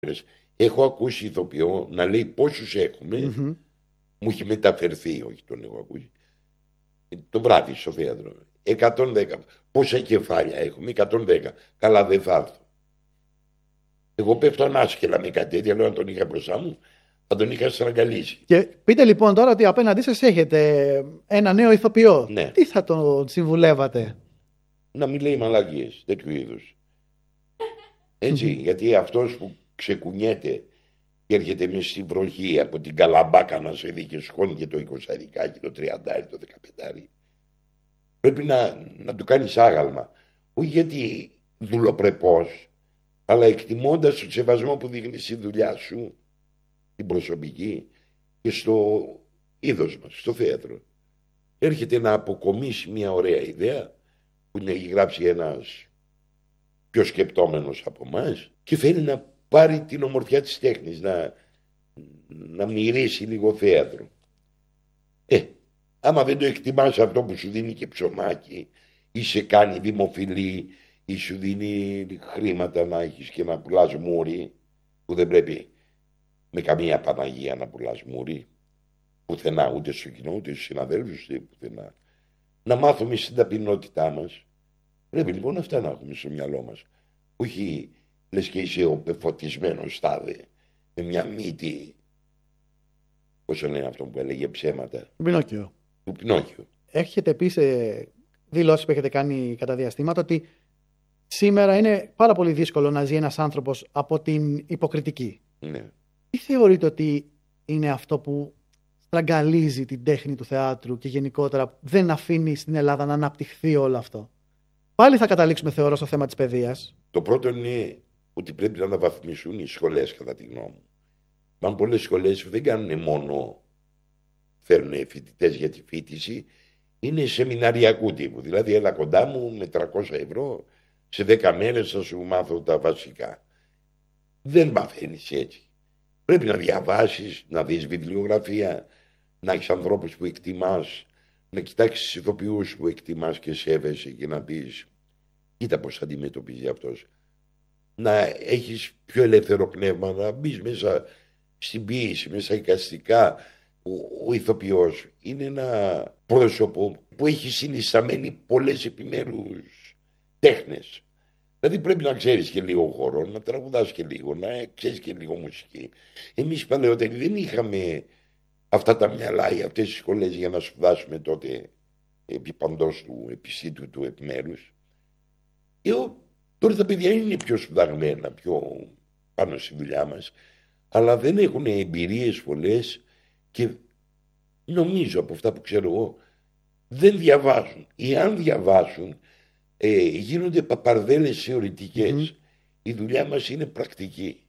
Έχω ακούσει ηθοποιό να λέει πόσους έχουμε. Μου έχει μεταφερθεί, όχι τον έχω ακούσει. Το βράδυ στο θέατρο. 110. Πόσα κεφάλια έχουμε? 110. Καλά, δεν θα έρθω. Εγώ πέφτω ανάσκελα με κάτι τέτοια. Λέω, αν τον είχα μπροστά μου, θα τον είχα στραγγαλίσει. Και πείτε λοιπόν τώρα ότι απέναντί σας έχετε ένα νέο ηθοποιό. Ναι. Τι θα τον συμβουλεύατε? Να μην λέει μαλακίες τέτοιου είδους. Έτσι, γιατί αυτός που ξεκουνιέται και έρχεται με στη βροχή από την Καλαμπάκα να σε δει και σκόνη και το 20 και το 30 το 15, πρέπει να του κάνεις άγαλμα. Όχι γιατί δουλοπρεπώς, αλλά εκτιμώντας το σεβασμό που δείχνεις στη δουλειά σου, την προσωπική, και στο είδος μας, στο θέατρο. Έρχεται να αποκομίσει μια ωραία ιδέα που έχει γράψει ένας πιο σκεπτόμενος από εμάς και θέλει να πάρει την ομορφιά της τέχνης, να μυρίσει λίγο θέατρο. Άμα δεν το εκτιμάς αυτό που σου δίνει και ψωμάκι ή σε κάνει δημοφιλή ή σου δίνει χρήματα να έχεις και να πουλάς μούρι, που δεν πρέπει με καμία Παναγία να πουλάς μούρι πουθενά, ούτε στο κοινό ούτε στους συναδέλφους, ούτε πουθενά. Να μάθουμε στην ταπεινότητά μας. Πρέπει λοιπόν αυτά να έχουμε στο μυαλό μας. Όχι λες και είσαι ο πεφωτισμένος τάδε με μια μύτη, πώς λένε αυτό που έλεγε ψέματα, Πινόκιο. του Πινόκιο. Έχετε πει σε δηλώσεις που έχετε κάνει κατά διαστήματα ότι σήμερα είναι πάρα πολύ δύσκολο να ζει ένας άνθρωπος από την υποκριτική. Ναι. Τι θεωρείτε ότι είναι αυτό που στραγγαλίζει την τέχνη του θεάτρου και γενικότερα δεν αφήνει στην Ελλάδα να αναπτυχθεί όλο αυτό? Πάλι θα καταλήξουμε, θεωρώ, στο θέμα της παιδείας. Το πρώτο είναι ότι πρέπει να αναβαθμιστούν οι σχολές, κατά τη γνώμη μου. Μα πολλές σχολές δεν κάνουν μόνο φέρνουν φοιτητές για τη φοιτηση, είναι σεμιναριακού τύπου. Δηλαδή, έλα κοντά μου με 300 ευρώ, σε 10 μέρες θα σου μάθω τα βασικά. Δεν μαθαίνεις έτσι. Πρέπει να διαβάσεις, να δεις βιβλιογραφία, να έχεις ανθρώπους που εκτιμάς, να κοιτάξεις ηθοποιούς που εκτιμάς και σέβεσαι και να πεις, κοίτα πώς αντιμετωπίζει αυτός. Να έχεις πιο ελεύθερο πνεύμα, να μπεις μέσα στην ποίηση, μέσα εικαστικά. Ο ηθοποιός είναι ένα πρόσωπο που έχει συνισταμένη πολλές επιμέρους τέχνες. Δηλαδή πρέπει να ξέρεις και λίγο χώρο, να τραγουδάς και λίγο, να ξέρεις και λίγο μουσική. Εμείς παλαιότεροι δεν είχαμε αυτά τα μυαλά ή αυτές τις σχολές για να σπουδάσουμε τότε επί παντός του επιστήτου του επιμέρους. Τώρα τα παιδιά είναι πιο σπουδαγμένα, πιο πάνω στη δουλειά μας, αλλά δεν έχουν εμπειρίες πολλές και νομίζω από αυτά που ξέρω εγώ δεν διαβάζουν. Ή αν διαβάσουν γίνονται παπαρδέλες θεωρητικές. Η δουλειά μας είναι πρακτική.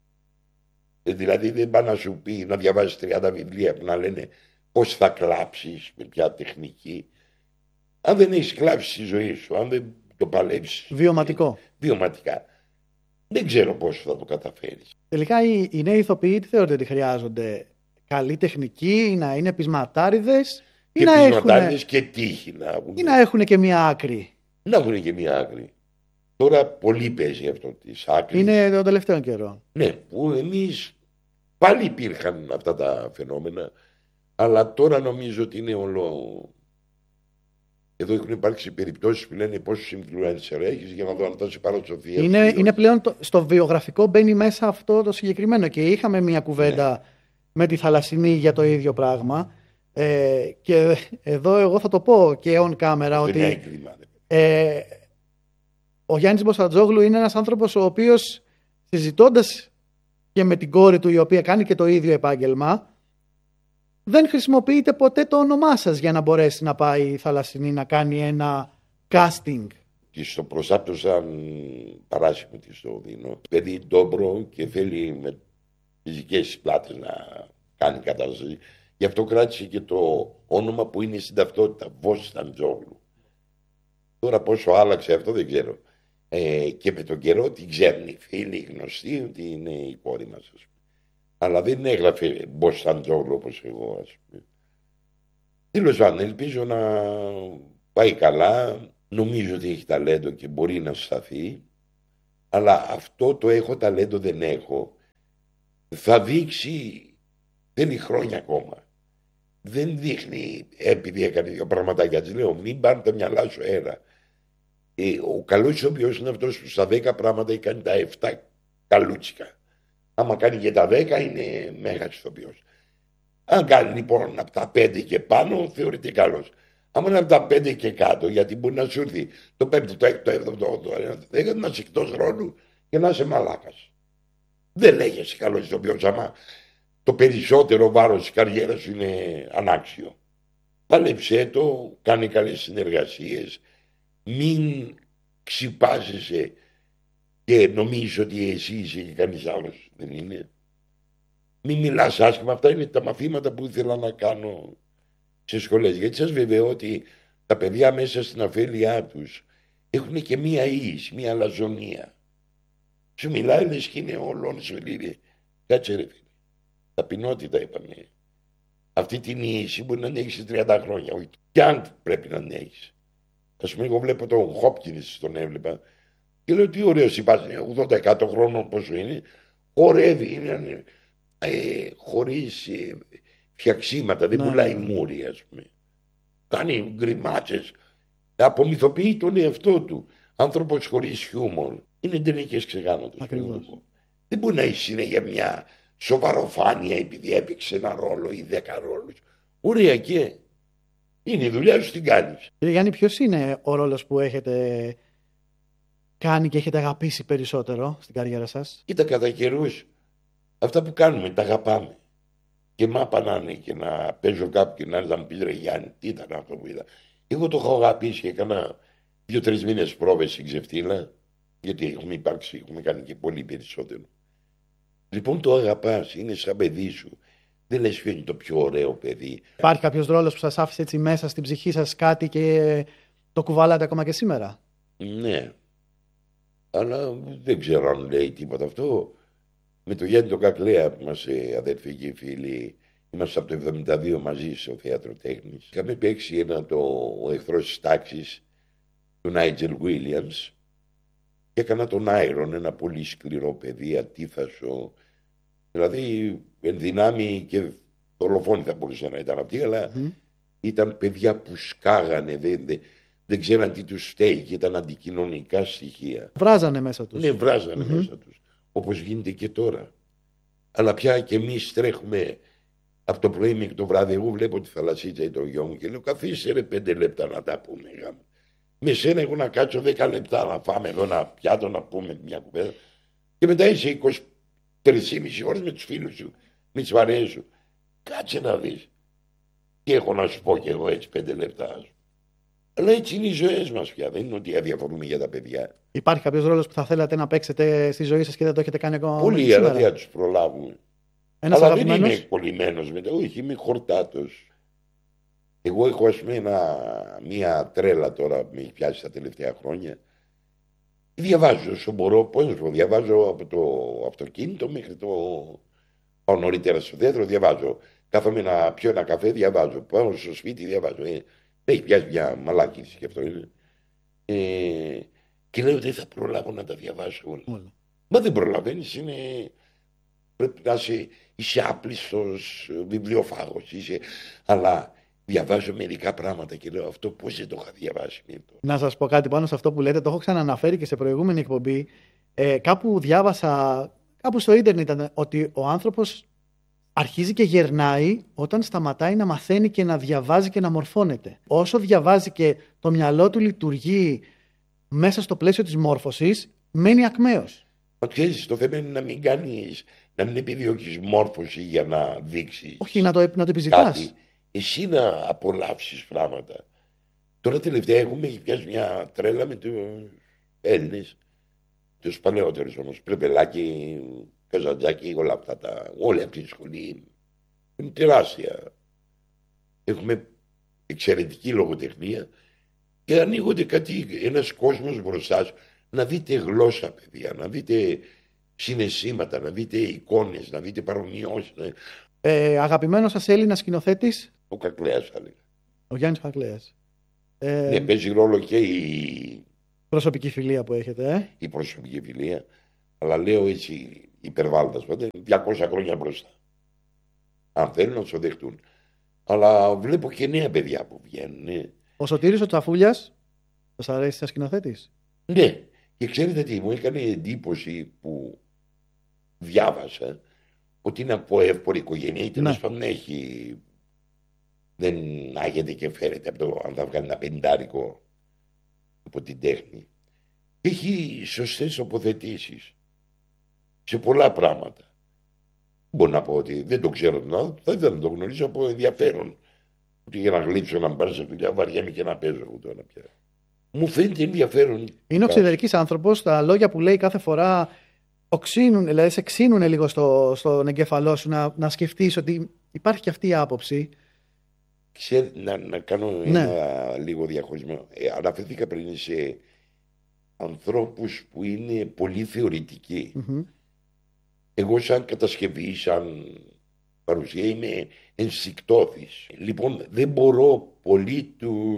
Δηλαδή δεν πάει να σου πει να διαβάζεις 30 βιβλία που να λένε πώς θα κλάψεις, με ποια τεχνική. Αν δεν έχεις κλάψει στη ζωή σου, αν δεν το παλέψεις βιωματικά, δεν ξέρω πώς θα το καταφέρεις. Τελικά οι νέοι ηθοποιοί τι θεωρείτε ότι χρειάζονται? Καλή τεχνική, να είναι πεισματάριδες και πεισματάριδες και τύχη να έχουν και μία άκρη? Να έχουν και μία άκρη. Τώρα πολύ παίζει αυτό της άκρης. Είναι τον τελευταίο καιρό. Ναι, που εμείς πάλι υπήρχαν αυτά τα φαινόμενα, αλλά τώρα νομίζω ότι είναι όλο. Εδώ έχουν υπάρξει περιπτώσεις που λένε πόσους influencer έχεις για να δω αν θα σε πάρω Σοφία. Είναι πλέον στο βιογραφικό μπαίνει μέσα αυτό το συγκεκριμένο και είχαμε μια κουβέντα με τη Θαλασσινή για το ίδιο πράγμα. Και εδώ εγώ θα το πω και on camera ότι ο Γιάννης Μποστρατζόγλου είναι ένας άνθρωπος ο οποίος, συζητώντας και με την κόρη του η οποία κάνει και το ίδιο επάγγελμα, δεν χρησιμοποιείται ποτέ το όνομά σας για να μπορέσει να πάει η Θαλασσινή να κάνει ένα casting. Της το προσάπτωσαν παράσιμο της το δίνω. Παιδί ντόμπρο και θέλει με φυσικές πλάτες να κάνει κατάσταση. Γι' αυτό κράτησε και το όνομα που είναι στην ταυτότητα, Μποστρατζόγλου. Τώρα πόσο άλλαξε αυτό δεν ξέρω. Και με τον καιρό την ξέρουν οι φίλοι γνωστοί ότι είναι η κόρη μας. Αλλά δεν έγραφε Μποστρατζόγλου όπως εγώ, ας πούμε. Τέλος πάντων, ελπίζω να πάει καλά. Νομίζω ότι έχει ταλέντο και μπορεί να σταθεί. Αλλά αυτό το έχω ταλέντο δεν έχω. Θα δείξει, θέλει χρόνια ακόμα. Δεν δείχνει επειδή έκανε δύο πραγματάκια. Της λέω μην πάνε τα μυαλά σου αέρα. Ο καλός ηθοποιός είναι αυτός που στα 10 πράγματα κάνει τα 7 καλούτσικα. Άμα κάνει και τα 10 είναι μέγας ηθοποιός. Αν κάνει λοιπόν από τα 5 και πάνω θεωρείται καλός. Άμα είναι από τα 5 και κάτω, γιατί μπορεί να σου έρθει το 5ο, το 6ο, το 7ο, το 8ο, το 10ο, να είσαι εκτός ρόλου και να είσαι μαλάκας. Δεν λέγεσαι καλός ηθοποιός άμα το περισσότερο βάρος της καριέρας σου είναι ανάξιο. Πάλεψέ το, κάνει καλές συνεργασίες, μην ξυπάζεσαι και νομίζεις ότι εσύ είσαι και κανείς άλλος δεν είναι. Μην μιλάς άσχημα, αυτά είναι τα μαθήματα που ήθελα να κάνω σε σχολές. Γιατί σας βεβαιώ ότι τα παιδιά μέσα στην αφέλειά τους έχουν και μία ίηση, μία αλαζονία. Σου μιλάει λες και είναι όλο σου λέει, κάτσε ρε φίλε. Ταπεινότητα είπαμε. Αυτή την ίηση μπορεί να την έχεις 30 χρόνια, όχι. Και αν πρέπει να την έχεις. Ας πούμε, εγώ βλέπω τον Χόπκινς, τον έβλεπα και λέω τι ωραίος υπάρχει, 80% χρόνων πόσο είναι, χορεύει, είναι χωρίς φτιαξίματα, δεν πουλάει μούρι, ας πούμε. Κάνει γκριμάτσες, απομυθοποιεί τον εαυτό του. Άνθρωπος χωρίς χιούμορ. Είναι ταινικές ξεγάνωτες. Δεν μπορεί να έχει συνέχεια μια σοβαροφάνεια επειδή έπαιξε ένα ρόλο ή 10 ρόλους. Ωραία και είναι η δουλειά σου, την κάνεις. Κύριε Γιάννη, ποιος είναι ο ρόλος που έχετε κάνει και έχετε αγαπήσει περισσότερο στην καριέρα σας? Κοίτα, κατά καιρούς αυτά που κάνουμε τα αγαπάμε. Και μάπα να είναι και να παίζω κάπου και να μου πει ρε Γιάννη, τι ήταν αυτό που είδα. Εγώ το έχω αγαπήσει και έκανα 2-3 μήνες πρόβες στην Ξεφτύλα, γιατί έχουμε κάνει και πολύ περισσότερο. Λοιπόν, το αγαπάς, είναι σαν παιδί σου. Δεν λες ποιο είναι το πιο ωραίο παιδί. Υπάρχει κάποιος ρόλος που σας άφησε έτσι μέσα στην ψυχή σας κάτι και το κουβαλάτε ακόμα και σήμερα? Ναι. Αλλά δεν ξέρω αν λέει τίποτα αυτό. Με το Γιάννη τον Κακλέα που είμαστε αδερφοί και φίλοι, είμαστε από το 1972 μαζί στο Θέατρο Τέχνης. Είχαμε παίξει ο εχθρός της τάξης του Νάιτζελ Βίλιαμς και έκανα τον Άιρον, ένα πολύ σκληρό παιδί, ατίθασο. Δηλαδή εν δυνάμει και δολοφόνοι θα μπορούσε να ήταν αυτοί, αλλά ήταν παιδιά που σκάγανε, δεν ξέραν τι τους φταίει και ήταν αντικοινωνικά στοιχεία. Βράζανε μέσα τους. Ναι, βράζανε μέσα τους. Όπως γίνεται και τώρα. Αλλά πια και εμείς τρέχουμε από το πρωί μέχρι το βράδυ. Εγώ βλέπω τη θαλασσίτσα ή το γιο μου και λέω καθίστε ρε 5 λεπτά να τα πούμε. Με σένα έχω να κάτσω 10 λεπτά να φάμε εδώ ένα πιάτο να πούμε μια κουβέντα. Και μετά είσαι 23,5 ώρες με τους φίλους σου, με τις παρέες σου. Κάτσε να δεις. Και έχω να σου πω κι εγώ έτσι 5 λεπτά. Αλλά έτσι είναι οι ζωές μας πια. Δεν είναι ότι αδιαφορούμε για τα παιδιά. Υπάρχει κάποιος ρόλος που θα θέλατε να παίξετε στη ζωή σας και δεν το έχετε κάνει ακόμα? Πολλοί, αλλά δεν θα τους προλάβουμε. Ένας αλλά αγαπημένος? δεν είμαι κολλημένος μετά. Όχι, είμαι χορτάτος. Εγώ έχω ας πούμε μια τρέλα τώρα που με έχει πιάσει τα τελευταία χρόνια. Διαβάζω όσο μπορώ. Πώς να σου πω, διαβάζω από το αυτοκίνητο μέχρι το. Πάω νωρίτερα στο θέατρο, διαβάζω. Κάθομαι να πιω ένα καφέ, διαβάζω. Πάω στο σπίτι, διαβάζω. Έχει πιάσει μια μαλάκιση και αυτό είναι. Και λέω δεν θα προλάβω να τα διαβάσω όλα. Μα δεν προλαβαίνεις, πρέπει να είσαι άπλιστος βιβλιοφάγος. Αλλά διαβάζω μερικά πράγματα και λέω αυτό πώς δεν το είχα διαβάσει. Να σας πω κάτι πάνω σε αυτό που λέτε, το έχω ξαναναφέρει και σε προηγούμενη εκπομπή. Κάπου διάβασα, κάπου στο ίντερνετ ήταν, ότι ο άνθρωπος αρχίζει και γερνάει όταν σταματάει να μαθαίνει και να διαβάζει και να μορφώνεται. Όσο διαβάζει και το μυαλό του λειτουργεί μέσα στο πλαίσιο της μόρφωσης, μένει ακμαίος. Μα ξέρεις, το θέμα είναι να μην κάνεις, να μην επιδιώκεις μόρφωση για να δείξεις. Όχι, να το επιζητάς. Κάτι. Εσύ να απολαύσεις πράγματα. Τώρα τελευταία έχουμε πιάσει μια τρέλα με τους Έλληνες, τους παλαιότερους όμως, Πρεπελάκη, Καζαντζάκη, όλα αυτά όλη αυτή τη σχολή είναι τεράστια. Έχουμε εξαιρετική λογοτεχνία και ανοίγονται ένας κόσμος μπροστά σου. Να δείτε γλώσσα, παιδιά, να δείτε συναισθήματα, να δείτε εικόνες, να δείτε παρομοιώσεις. Αγαπημένος σας Έλληνας σκηνοθέτης? Ο Κακλέας θα λέγα. Ο Γιάννης Κακλέας. Ναι, παίζει ρόλο και η προσωπική φιλία που έχετε. Η προσωπική φιλία. Αλλά λέω έτσι, υπερβάλλοντας πάντα, 200 χρόνια μπροστά. Αν θέλουν να το δεχτούν. Αλλά βλέπω και νέα παιδιά που βγαίνουν. Ο Σωτήρης ο Τσαφούλιας, σας αρέσει σαν σκηνοθέτης? Ναι, και ξέρετε τι, μου έκανε εντύπωση που διάβασα ότι είναι από εύπορη οικογένεια ή τέλος πάντων έχει. Δεν άγεται και φέρεται από το αν θα βγάλει ένα πεντάρικο από την τέχνη. Έχει σωστές τοποθετήσεις σε πολλά πράγματα. Μπορώ να πω ότι δεν το ξέρω τον άνθρωπο, θα ήθελα να το γνωρίζω από ενδιαφέρον. Ότι για να γλύψω να πάρω σε δουλειά, βαριέμαι και να παίζω εγώ τώρα πια. Μου φαίνεται ενδιαφέρον. Είναι οξυδερκής άνθρωπος. Τα λόγια που λέει κάθε φορά οξύνουν, δηλαδή σε ξύνουν λίγο στον εγκέφαλό σου να σκεφτείς ότι υπάρχει και αυτή η άποψη. Να κάνω ένα λίγο διαχωρισμό. Αναφερθήκα πριν σε ανθρώπους που είναι πολύ θεωρητικοί. Εγώ σαν κατασκευή, σαν παρουσία είμαι ενστικτώδης. Λοιπόν δεν μπορώ πολύ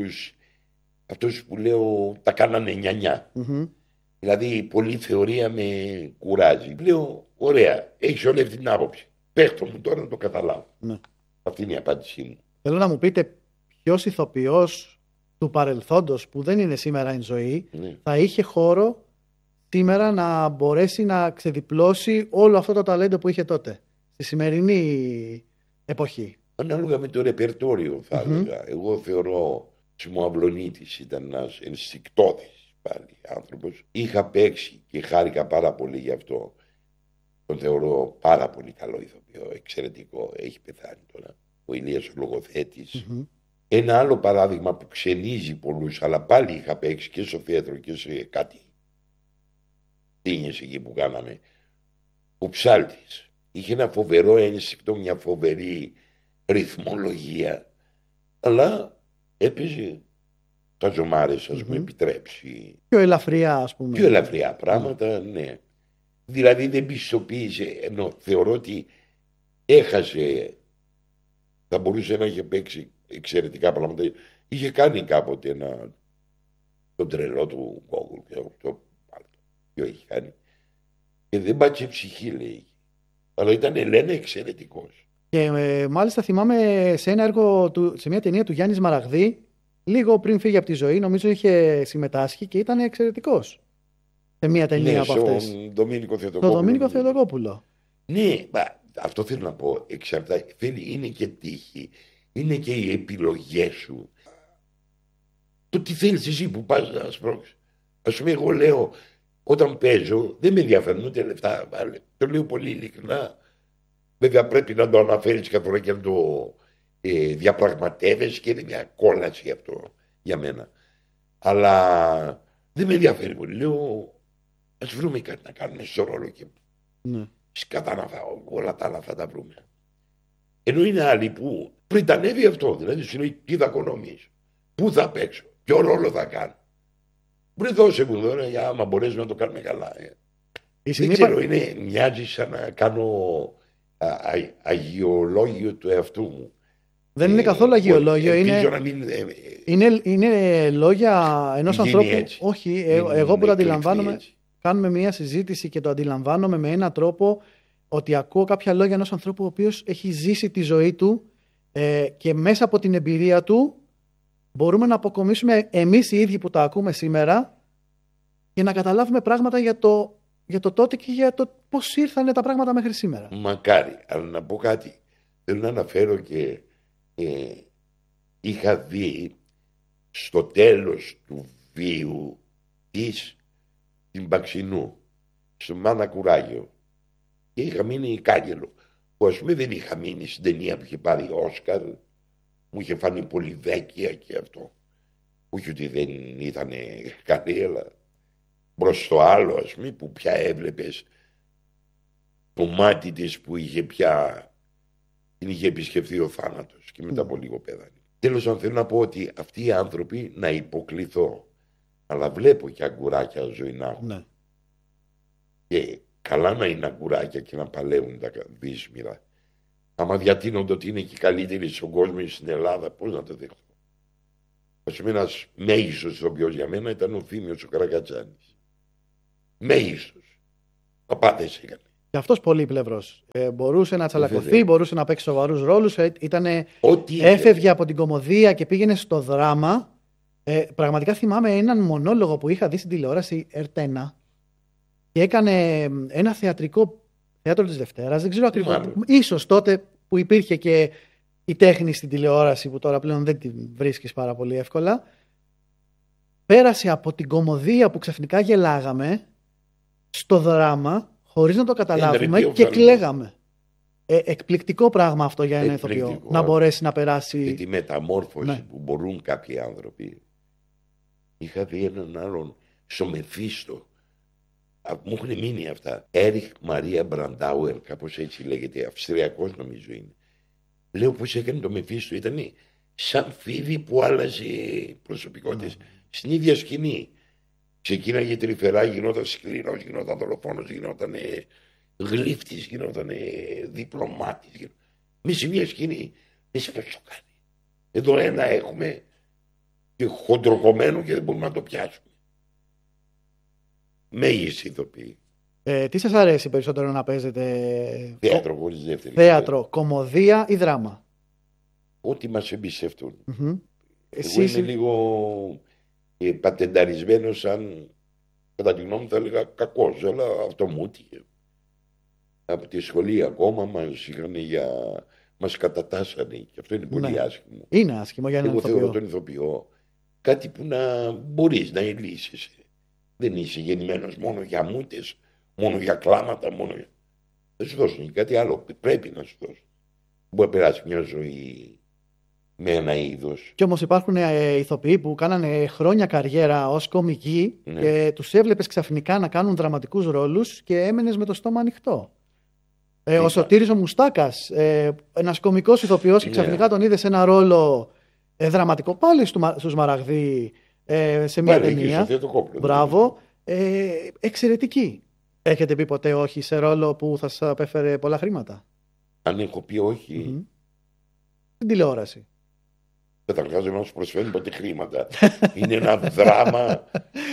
αυτούς που λέω τα κάνανε νιανιά. Δηλαδή πολλή θεωρία με κουράζει. Λέω ωραία, έχεις όλη αυτή την άποψη. Πέχτω μου τώρα να το καταλάβω. Αυτή είναι η απάντησή μου. Θέλω να μου πείτε ποιος ηθοποιός του παρελθόντος που δεν είναι σήμερα εν ζωή θα είχε χώρο σήμερα να μπορέσει να ξεδιπλώσει όλο αυτό το ταλέντο που είχε τότε, στη σημερινή εποχή. Ανάλογα με το ρεπερτόριο θα έλεγα. Εγώ θεωρώ ο Αυλονίτης ήταν ένας ενστικτώδης πάλι άνθρωπος. Είχα παίξει και χάρηκα πάρα πολύ γι' αυτό. Τον θεωρώ πάρα πολύ καλό ηθοποιό, εξαιρετικό. Έχει πεθάνει τώρα. Ο Ηλίας ο λογοθέτης. Ένα άλλο παράδειγμα που ξενίζει πολλούς, αλλά πάλι είχα παίξει και στο θέατρο και σε κάτι τίνιες εκεί που κάναμε. Ο Ψάλτης είχε ένα φοβερό ένστικτο, μια φοβερή ρυθμολογία, αλλά έπαιζε χαζομάρες, ας μου επιτρέψει. Πιο ελαφριά, ας πούμε. Πιο ελαφριά πράγματα, ναι. Δηλαδή δεν πιστοποίησε, ενώ θεωρώ ότι έχασε, θα μπορούσε να είχε παίξει εξαιρετικά πράγματα. Είχε κάνει κάποτε τον τρελό του Γκόγκολ, ποιο είχε κάνει. Και δεν πάτσε ψυχή, λέει. Αλλά ήταν Ελένα εξαιρετικός. Και μάλιστα θυμάμαι σε ένα έργο σε μια ταινία του Γιάννη Σμαραγδί, λίγο πριν φύγει από τη ζωή, νομίζω είχε συμμετάσχει και ήταν εξαιρετικός. Σε μια ταινία από αυτές. Στον Δομήνικο Θεοτοκόπουλο. Τον Δομήνικο Θεοτοκόπουλο. Ναι, αυτό θέλω να πω. Εξαρτάται. Είναι και τύχη. Είναι και οι επιλογές σου. Το τι θέλεις εσύ που πας να σπρώξεις. Ας πούμε, εγώ λέω, όταν παίζω, δεν με ενδιαφέρουν ούτε λεφτά. Το λέω πολύ ειλικρινά. Βέβαια, πρέπει να το αναφέρεις κάθε φορά και να το διαπραγματεύεσαι και είναι μια κόλαση αυτό για μένα. Αλλά δεν με ενδιαφέρει πολύ. Λέω, ας βρούμε κάτι να κάνουμε στο ρόλο και σκατά όλα τα άλλα θα τα βρούμε. Ενώ είναι άλλοι που πριτανεύει αυτό. Δηλαδή σου λέει τι θα οικονομείς, πού θα παίξω, ποιο ρόλο θα κάνω. Βρε δώσε μου τώρα για άμα μπορέσουμε να το κάνουμε καλά. Δεν ξέρω, μοιάζει σαν να κάνω αγιολόγιο του εαυτού μου. Δεν είναι καθόλου αγιολόγιο. Είναι λόγια ενός ανθρώπου. Έτσι. Όχι, εγώ που το αντιλαμβάνομαι. Κάνουμε μια συζήτηση και το αντιλαμβάνομαι με έναν τρόπο ότι ακούω κάποια λόγια ενός ανθρώπου ο οποίος έχει ζήσει τη ζωή του και μέσα από την εμπειρία του μπορούμε να αποκομίσουμε εμείς οι ίδιοι που τα ακούμε σήμερα και να καταλάβουμε πράγματα για το τότε και για το πώς ήρθαν τα πράγματα μέχρι σήμερα. Μακάρι, αλλά να πω κάτι. Θέλω να αναφέρω και είχα δει στο τέλος του βίου της την Παξινού στο Μάνα Κουράγιο και είχα μείνει κάγκελο που ας πούμε δεν είχα μείνει στην ταινία που είχε πάρει Όσκαρ, μου είχε φανεί πολύ δέκια και αυτό, όχι ότι δεν ήταν καλή, αλλά προς το άλλο ας πούμε που πια έβλεπες το μάτι της που είχε πια την είχε επισκεφθεί ο θάνατος και μετά από λίγο πέθανε. Τέλος αν θέλω να πω ότι αυτοί οι άνθρωποι να υποκληθώ, αλλά βλέπω και αγκουράκια ζωηνά. Ναι. Και καλά να είναι αγκουράκια και να παλεύουν τα δύσμυρα. Άμα διατείνονται ότι είναι και καλύτεροι στον κόσμο στην Ελλάδα, πώς να το δεχτώ. Ας πούμε ένας μέγιστος ηθοποιός για μένα ήταν ο Θήμιος ο Καρακατσάνης. Μέγιστος. Παπάδες έκανε. Και αυτός πολύπλευρος. Μπορούσε να τσαλακωθεί, μπορούσε να παίξει σοβαρούς ρόλους. Έφευγε από την κωμωδία και πήγαινε στο δράμα. Πραγματικά θυμάμαι έναν μονόλογο που είχα δει στην τηλεόραση RT1 και έκανε ένα θέατρο της Δευτέρας. Δεν ξέρω ακριβώς. Ίσως τότε που υπήρχε και η τέχνη στην τηλεόραση, που τώρα πλέον δεν την βρίσκεις πάρα πολύ εύκολα. Πέρασε από την κωμωδία που ξαφνικά γελάγαμε στο δράμα, χωρίς να το καταλάβουμε, και κλαίγαμε. Εκπληκτικό πράγμα αυτό για ένα ηθοποιό. Να μπορέσει να περάσει. Και τη μεταμόρφωση που μπορούν κάποιοι άνθρωποι. Είχα δει έναν άλλον στο Μεφίστο. Μου έχουν μείνει αυτά. Έριχ Μαρία Μπραντάουερ, κάπως έτσι λέγεται. Αυστριακός νομίζω είναι. Λέω πώς έκανε το Μεφίστο. Ήταν σαν φίδι που άλλαζε προσωπικότητες. Στην ίδια σκηνή. Ξεκίναγε τρυφερά, γινόταν σκληρός, γινόταν δολοφόνος, γινόταν γλύφτης, γινόταν διπλωμάτης. Μες σε μια σκηνή δεν σε πώς το κάνει. Εδώ ένα έχουμε και χοντροκομμένο και δεν μπορούμε να το πιάσουμε. Μέγιστη ηθοποιή. Τι σας αρέσει περισσότερο να παίζετε? Θέατρο χωρίς δεύτερη. Θέατρο, κωμωδία ή δράμα? Ό,τι μας εμπιστευτούν. Εγώ είμαι λίγο πατενταρισμένος, σαν κατά τη γνώμη μου θα έλεγα κακός, αλλά αυτό μου έτυχε. Από τη σχολή ακόμα μας κατατάσσανε και αυτό είναι πολύ άσχημο. Είναι άσχημο για έναν ηθοποιό. Εγώ θεωρώ τον ηθοποιό κάτι που να μπορείς να ελύσεις. Δεν είσαι γεννημένος μόνο για μούτες, μόνο για κλάματα, μόνο για... Δεν σου δώσουν κάτι άλλο, πρέπει να σου δώσουν. Μπορεί να περάσει μια ζωή με ένα είδος. Κι όμως υπάρχουν ηθοποιοί που κάνανε χρόνια καριέρα ως κομικοί και τους έβλεπες ξαφνικά να κάνουν δραματικούς ρόλους και έμενες με το στόμα ανοιχτό. Ο Σωτήρης ο Μουστάκας, ένας κομικός ηθοποιός, και ξαφνικά τον είδες σε ένα ρόλο δραματικό πάλι στους Μαραγδί, σε μια ταινία. Μπράβο. Εξαιρετική. Έχετε πει ποτέ όχι σε ρόλο που θα σας απέφερε πολλά χρήματα? Αν έχω πει όχι. Στην τηλεόραση. Καταρχάς να σου προσφέρουν ποτέ χρήματα. Είναι ένα δράμα.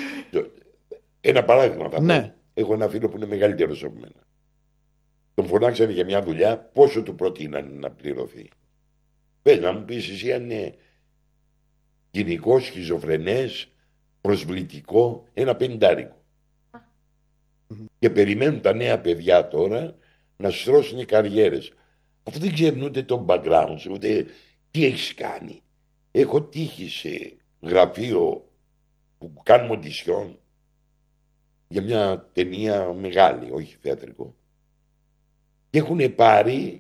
Ένα παράδειγμα θα πω. Έχω ένα φίλο που είναι μεγαλύτερος από μένα. Τον φωνάξανε για μια δουλειά, πόσο του προτείνανε να πληρωθεί? Πες να μου πεις εσύ αν είναι κοινικό, σχιζοφρενές, προσβλητικό, ένα 50. Και περιμένουν τα νέα παιδιά τώρα να στρώσουν οι καριέρες. Αυτό δεν ξέρουν ούτε το background, ούτε τι έχεις κάνει. Έχω τύχει σε γραφείο που κάνουμε οντισιόν για μια ταινία μεγάλη, όχι θεατρικό. Και έχουν πάρει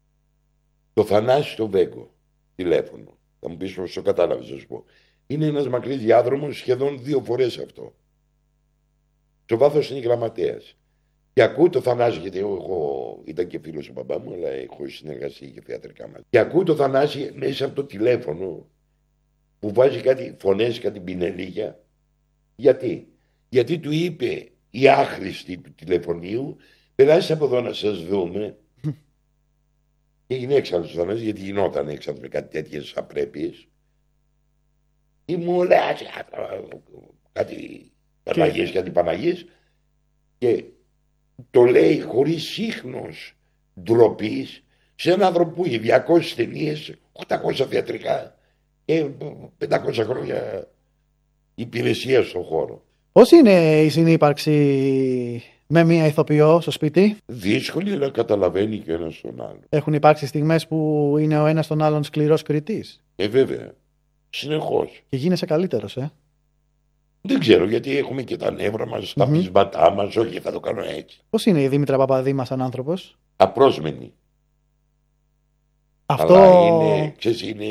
το Θανάση στο Βέγκο τηλέφωνο. Θα μου πεις πως το κατάλαβες, να σου πω. Είναι ένας μακρύς διάδρομος, σχεδόν 2 φορές αυτό. Στο βάθος είναι γραμματέας. Και ακούω το Θανάση, γιατί εγώ ήταν και φίλος του μπαμπά μου, αλλά έχω συνεργασία και θεατρικά μαζί. Και ακούω το Θανάση μέσα από το τηλέφωνο που βάζει κάτι φωνές, κάτι πινελίγια. Γιατί του είπε η άχρηστη του τηλεφωνίου, περάστε από εδώ να σας δούμε. Και έγινε έξαλλος ο Θανάσης, γιατί γινόταν έξαλλος με κάτι τέτοιες απρέπειες. Ή μου λέει κάτι Παναγίες, κάτι Παναγίες. Και το λέει χωρίς ίχνος ντροπής σε έναν άνθρωπο που έχει 200 ταινίες, 800 θεατρικά και 500 χρόνια υπηρεσία στον χώρο. Πώς είναι η συνύπαρξη με μία ηθοποιό στο σπίτι? Δύσκολη να καταλαβαίνει και ένας τον άλλο. Έχουν υπάρξει στιγμές που είναι ο ένας τον άλλον σκληρός κριτής? Βέβαια. Συνεχώς. Και γίνεσαι καλύτερος, Δεν ξέρω, γιατί έχουμε και τα νεύρα μας, τα πεισματά μας, όχι θα το κάνω έτσι. Πώς είναι η Δήμητρα Παπαδήμα σαν άνθρωπος? Απρόσμενη. Αυτό... Αλλά είναι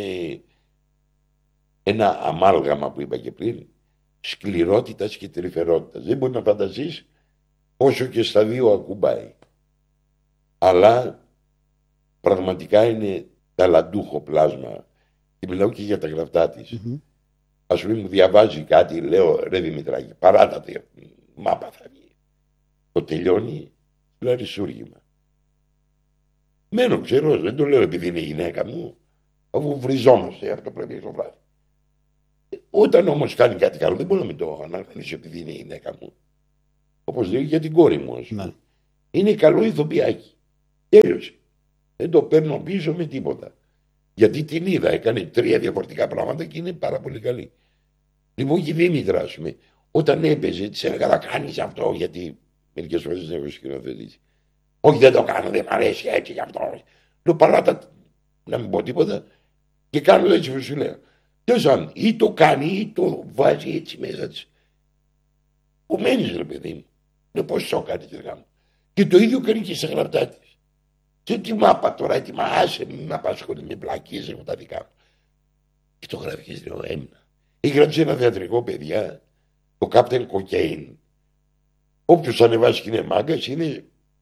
ένα αμάλγαμα που είπα και πριν, σκληρότητας και τρυφερότητας. Δεν μπορεί να φανταστείς όσο και στα δύο ακουμπάει. Αλλά πραγματικά είναι ταλαντούχο πλάσμα. Και μιλάω και για τα γραφτά της. Ας πούμε μου διαβάζει κάτι, λέω ρε Δημητράκη, παράτατε, μάπα θα βγει. Το τελειώνει, λέω αρισούργημα. Μένω ξέρω, δεν το λέω επειδή είναι γυναίκα μου, αφού βριζόμαστε, αυτό πρέπει το βράδυ. Όταν όμως κάνει κάτι καλό, δεν μπορώ να μην το αναγνωρίσω επειδή είναι η γυναίκα μου. Όπως λέω για την κόρη μου, ας πούμε. Είναι καλό ηθοποιάκι. Τέλειωσε. Δεν το παίρνω πίσω με τίποτα. Γιατί την είδα, έκανε 3 διαφορετικά πράγματα και είναι πάρα πολύ καλή. Λοιπόν, και η Δήμητρα, ας πούμε, όταν έπαιζε, τη έλεγα να κάνει αυτό, γιατί μερικές φορές δεν έχω σκηνοθετήσει. Όχι, δεν το κάνω, δεν μ' αρέσει έτσι γι' αυτό. Λέω παράτα, να μην πω τίποτα, και κάνω έτσι που σου λέω. Τέλος πάντων, ή το κάνει ή το βάζει έτσι μέσα τη. Που μένει, ρε παιδί μου. Λέω πώς το κάνει, τι κάνω. Και το ίδιο κάνει και στα γραπτά τη. Και τι μάπα τώρα, ετοιμάσαι, μην με απασχολεί με πλακίες, έχω τα δικά μου. Και το γράφει και λέω, έμεινα. Έγραψε ένα θεατρικό, παιδιά, το Captain Cocaine. Όποιος ανεβάσει και είναι μάγκας είναι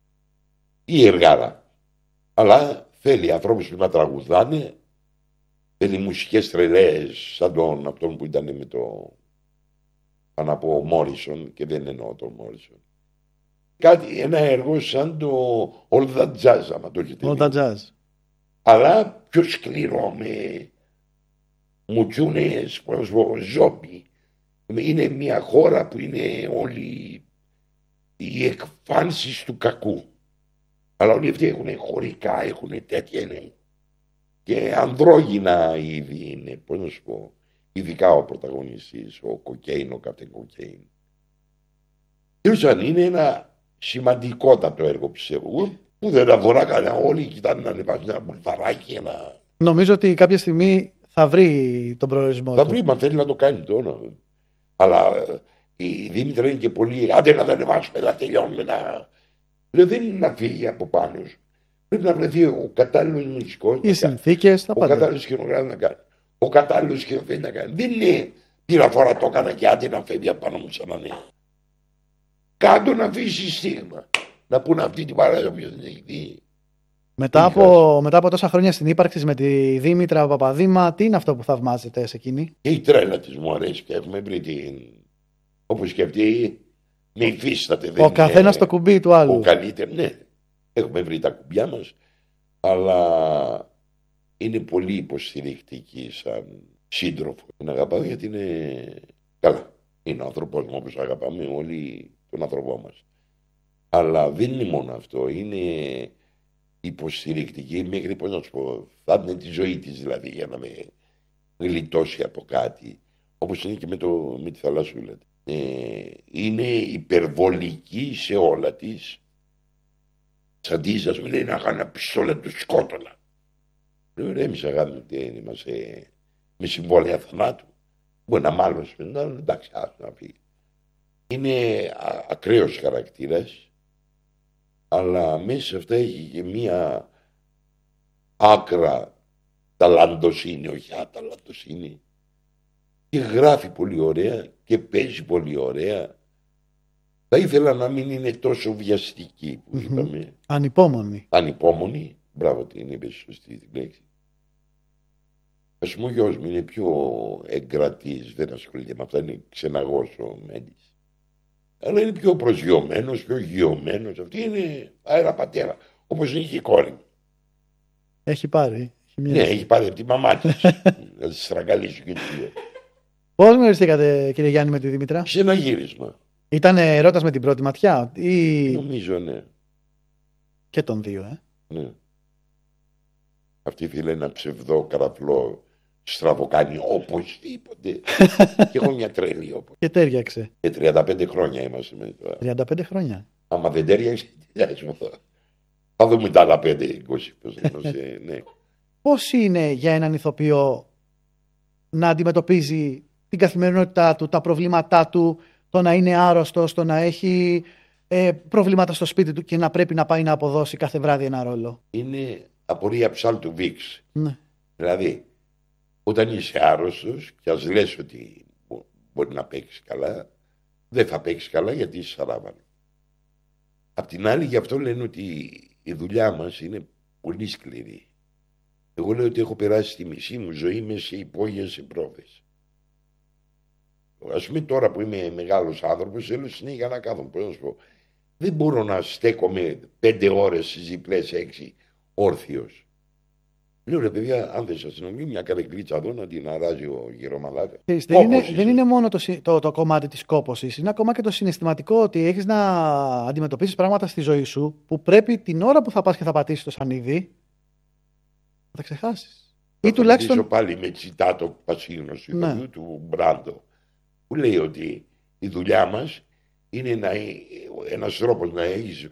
η εργάρα. Αλλά θέλει ανθρώπους που να τραγουδάνε, θέλει μουσικές τρελές, σαν τον αυτόν που ήταν με το, πάνω από Μόρισον, και δεν εννοώ τον Μόρισον. Κάτι, ένα έργο σαν το All That Jazz, άμα το έχετε All That Jazz. Αλλά πιο σκληρό, με μουτσούνες, πώς πω, ζόμπι. Είναι μια χώρα που είναι όλοι οι εκφάνσεις του κακού. Αλλά όλοι αυτοί έχουν χωρικά, έχουν τέτοια, είναι. Και ανδρόγυνα ήδη είναι, πώς να σου πω. Ειδικά ο πρωταγωνιστής, ο Κοκέιν, ο Captain Cocaine. Τέλος πάντων, είναι ένα σημαντικότατο έργο, πιστεύω. Που δεν αφορά κανένα, όλοι κοιτάνε να ανεβάζουν ένα μπουλφαράκι, ένα... Νομίζω ότι κάποια στιγμή θα βρει τον προορισμό του. Θα βρει, μα θέλει να το κάνει τώρα. Αλλά η Δήμητρα είναι και πολύ. Άντε να τα ανεβάσουμε, να τελειώνουμε. Δεν είναι να φύγει από πάνω σου. Πρέπει να βρεθεί ο κατάλληλος μουσικός. Οι συνθήκες, τα ο πάντα. Ο κατάλληλος σκηνογράφος να κάνει. Ο κατάλληλος σκηνοθέτης να κάνει. Δεν είναι πήρα φορά το έκανα και άντε να φεύγει απάνω μου σαν να είναι. Κάντο να αφήσει στίγμα. Να πούνε αυτή την παράδοση που δεν έχει δει. Μετά από τόσα χρόνια στην ύπαρξη με τη Δήμητρα Παπαδήμα, τι είναι αυτό που θαυμάζετε σε εκείνη? Και η τρέλα της μου αρέσει και έχουμε βρει την. Όπως και αυτή, με υφίσταται. Ο καθένας το κουμπί του άλλου. Ο καλύτερο, ναι. Έχουμε βρει τα κουμπιά μας, αλλά είναι πολύ υποστηρικτική σαν σύντροφο. Την αγαπάω γιατί είναι καλά. Είναι ο άνθρωπός μου, όπως αγαπάμε όλοι τον άνθρωπό μας. Αλλά δεν είναι μόνο αυτό. Είναι υποστηρικτική μέχρι, πώς να σου πω, θα είναι τη ζωή της δηλαδή για να με γλιτώσει από κάτι. Όπως είναι και με τη θαλασσούλα. Είναι υπερβολική σε όλα της. Σαν της, ας πούμε, λέει να κάνω πιστόλα του σκότωνα. Λέω ρε, εμείς αγάπη, είμαστε με συμβόλαια θανάτου. Μπορεί να μάλλον, εντάξει, να φύγει. Είναι ακραίος χαρακτήρας, αλλά μέσα σε αυτά έχει και μία άκρα ταλαντοσύνη, όχι αταλαντοσύνη. Και γράφει πολύ ωραία και παίζει πολύ ωραία. Θα ήθελα να μην είναι τόσο βιαστική που είπαμε. Ανυπόμονη. Ανυπόμονη. Μπράβο, την είπες σωστή την λέξη. Ας πούμε ο γιος μου είναι πιο εγκρατής, δεν ασχολείται με αυτά, είναι ξεναγός ο Μέντης. Αλλά είναι πιο προσγειωμένος, πιο γειωμένος. Αυτή είναι αέρα πατέρα, όπως είναι και η κόρη μου. Έχει πάρει. Ναι, έχει πάρει από τη μαμά της. Να τη στραγγαλίσει και τις δύο. Πώς γνωριστήκατε, κύριε Γιάννη, με τη Δήμητρα? Σε ένα γύρισμα. Ήταν ερώτας με την πρώτη ματιά ή... Νομίζω, ναι. Και των δύο, Ναι. Αυτή θέλει ένα ψευδό καραφλό στραβοκάνει οπωσδήποτε. Και έχω μια τρέλη όπως. Και τέριαξε. Και 35 χρόνια είμαστε με τώρα. 35 χρόνια. Άμα δεν τέριαξε, θα δούμε τα άλλα 5-20. Ναι. Πώς είναι για έναν ηθοποιό να αντιμετωπίζει την καθημερινότητά του, τα προβλήματά του, το να είναι άρρωστος, το να έχει προβλήματα στο σπίτι του και να πρέπει να πάει να αποδώσει κάθε βράδυ ένα ρόλο? Είναι απορία ψάλτου Βίξ. Ναι. Δηλαδή, όταν είσαι άρρωστος και ας λες ότι μπορεί να παίξεις καλά, δεν θα παίξεις καλά γιατί είσαι σαράβανο. Απ' την άλλη, γι' αυτό λένε ότι η δουλειά μας είναι πολύ σκληρή. Εγώ λέω ότι έχω περάσει τη μισή μου ζωή μέσα σε υπόγειες σε πρόβες. Ας πούμε τώρα που είμαι μεγάλος άνθρωπος, θέλω συνέχεια να κάθομαι. Πώς να σου πω, δεν μπορώ να στέκομαι 5 ώρες στις διπλές 6 όρθιος. Λέω ρε παιδιά, αν δεν σας νομίζει μια καρεκλίτσα εδώ να την αράζει ο γυρομαλάκα. Δεν είναι μόνο το κομμάτι της κόπωσης, είναι ακόμα και το συναισθηματικό ότι έχεις να αντιμετωπίσεις πράγματα στη ζωή σου που πρέπει την ώρα που θα πας και θα πατήσεις το σανίδι να τα ξεχάσεις. Ή τουλάχιστον. Πάλι με τσιτάτο Πασίνο ναι. του Μπράντο, που λέει ότι η δουλειά μας είναι ένας τρόπος να έχεις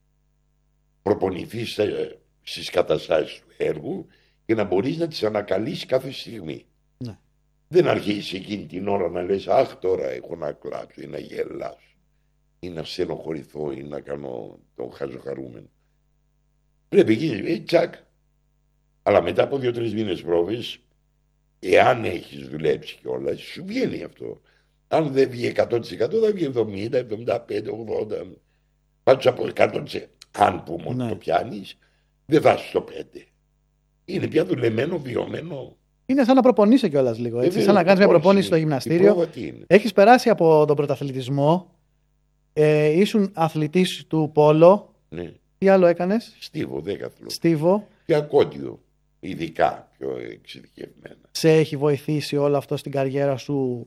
προπονηθεί στις καταστάσεις του έργου και να μπορείς να τις ανακαλύσεις κάθε στιγμή. Ναι. Δεν αρχίσεις εκείνη την ώρα να λες αχ τώρα έχω να κλάψω ή να γελάσω ή να στενοχωρηθώ ή να κάνω τον χαζοχαρούμενο. Πρέπει εκεί τσακ. Αλλά μετά από 2-3 μήνες πρόβες, εάν έχεις δουλέψει κιόλας, σου βγαίνει αυτό. Αν δεν βγει 100% θα βγει 70, 75, 80. Πάντως από 100%. Αν πούμε ότι το πιάνεις, δεν θα σου το 5. Είναι πια δουλεμένο, βιωμένο. Είναι σαν να προπονείσαι κιόλας λίγο. Έτσι, σαν να κάνεις μια προπόνηση στο γυμναστήριο. Έχεις περάσει από τον πρωταθλητισμό. Ήσουν αθλητής του πόλο. Ναι. Τι άλλο έκανες? Στίβο, δέκαθλο. Στίβο. Και ακόντιο. Ειδικά πιο εξειδικευμένα. Σε έχει βοηθήσει όλο αυτό στην καριέρα σου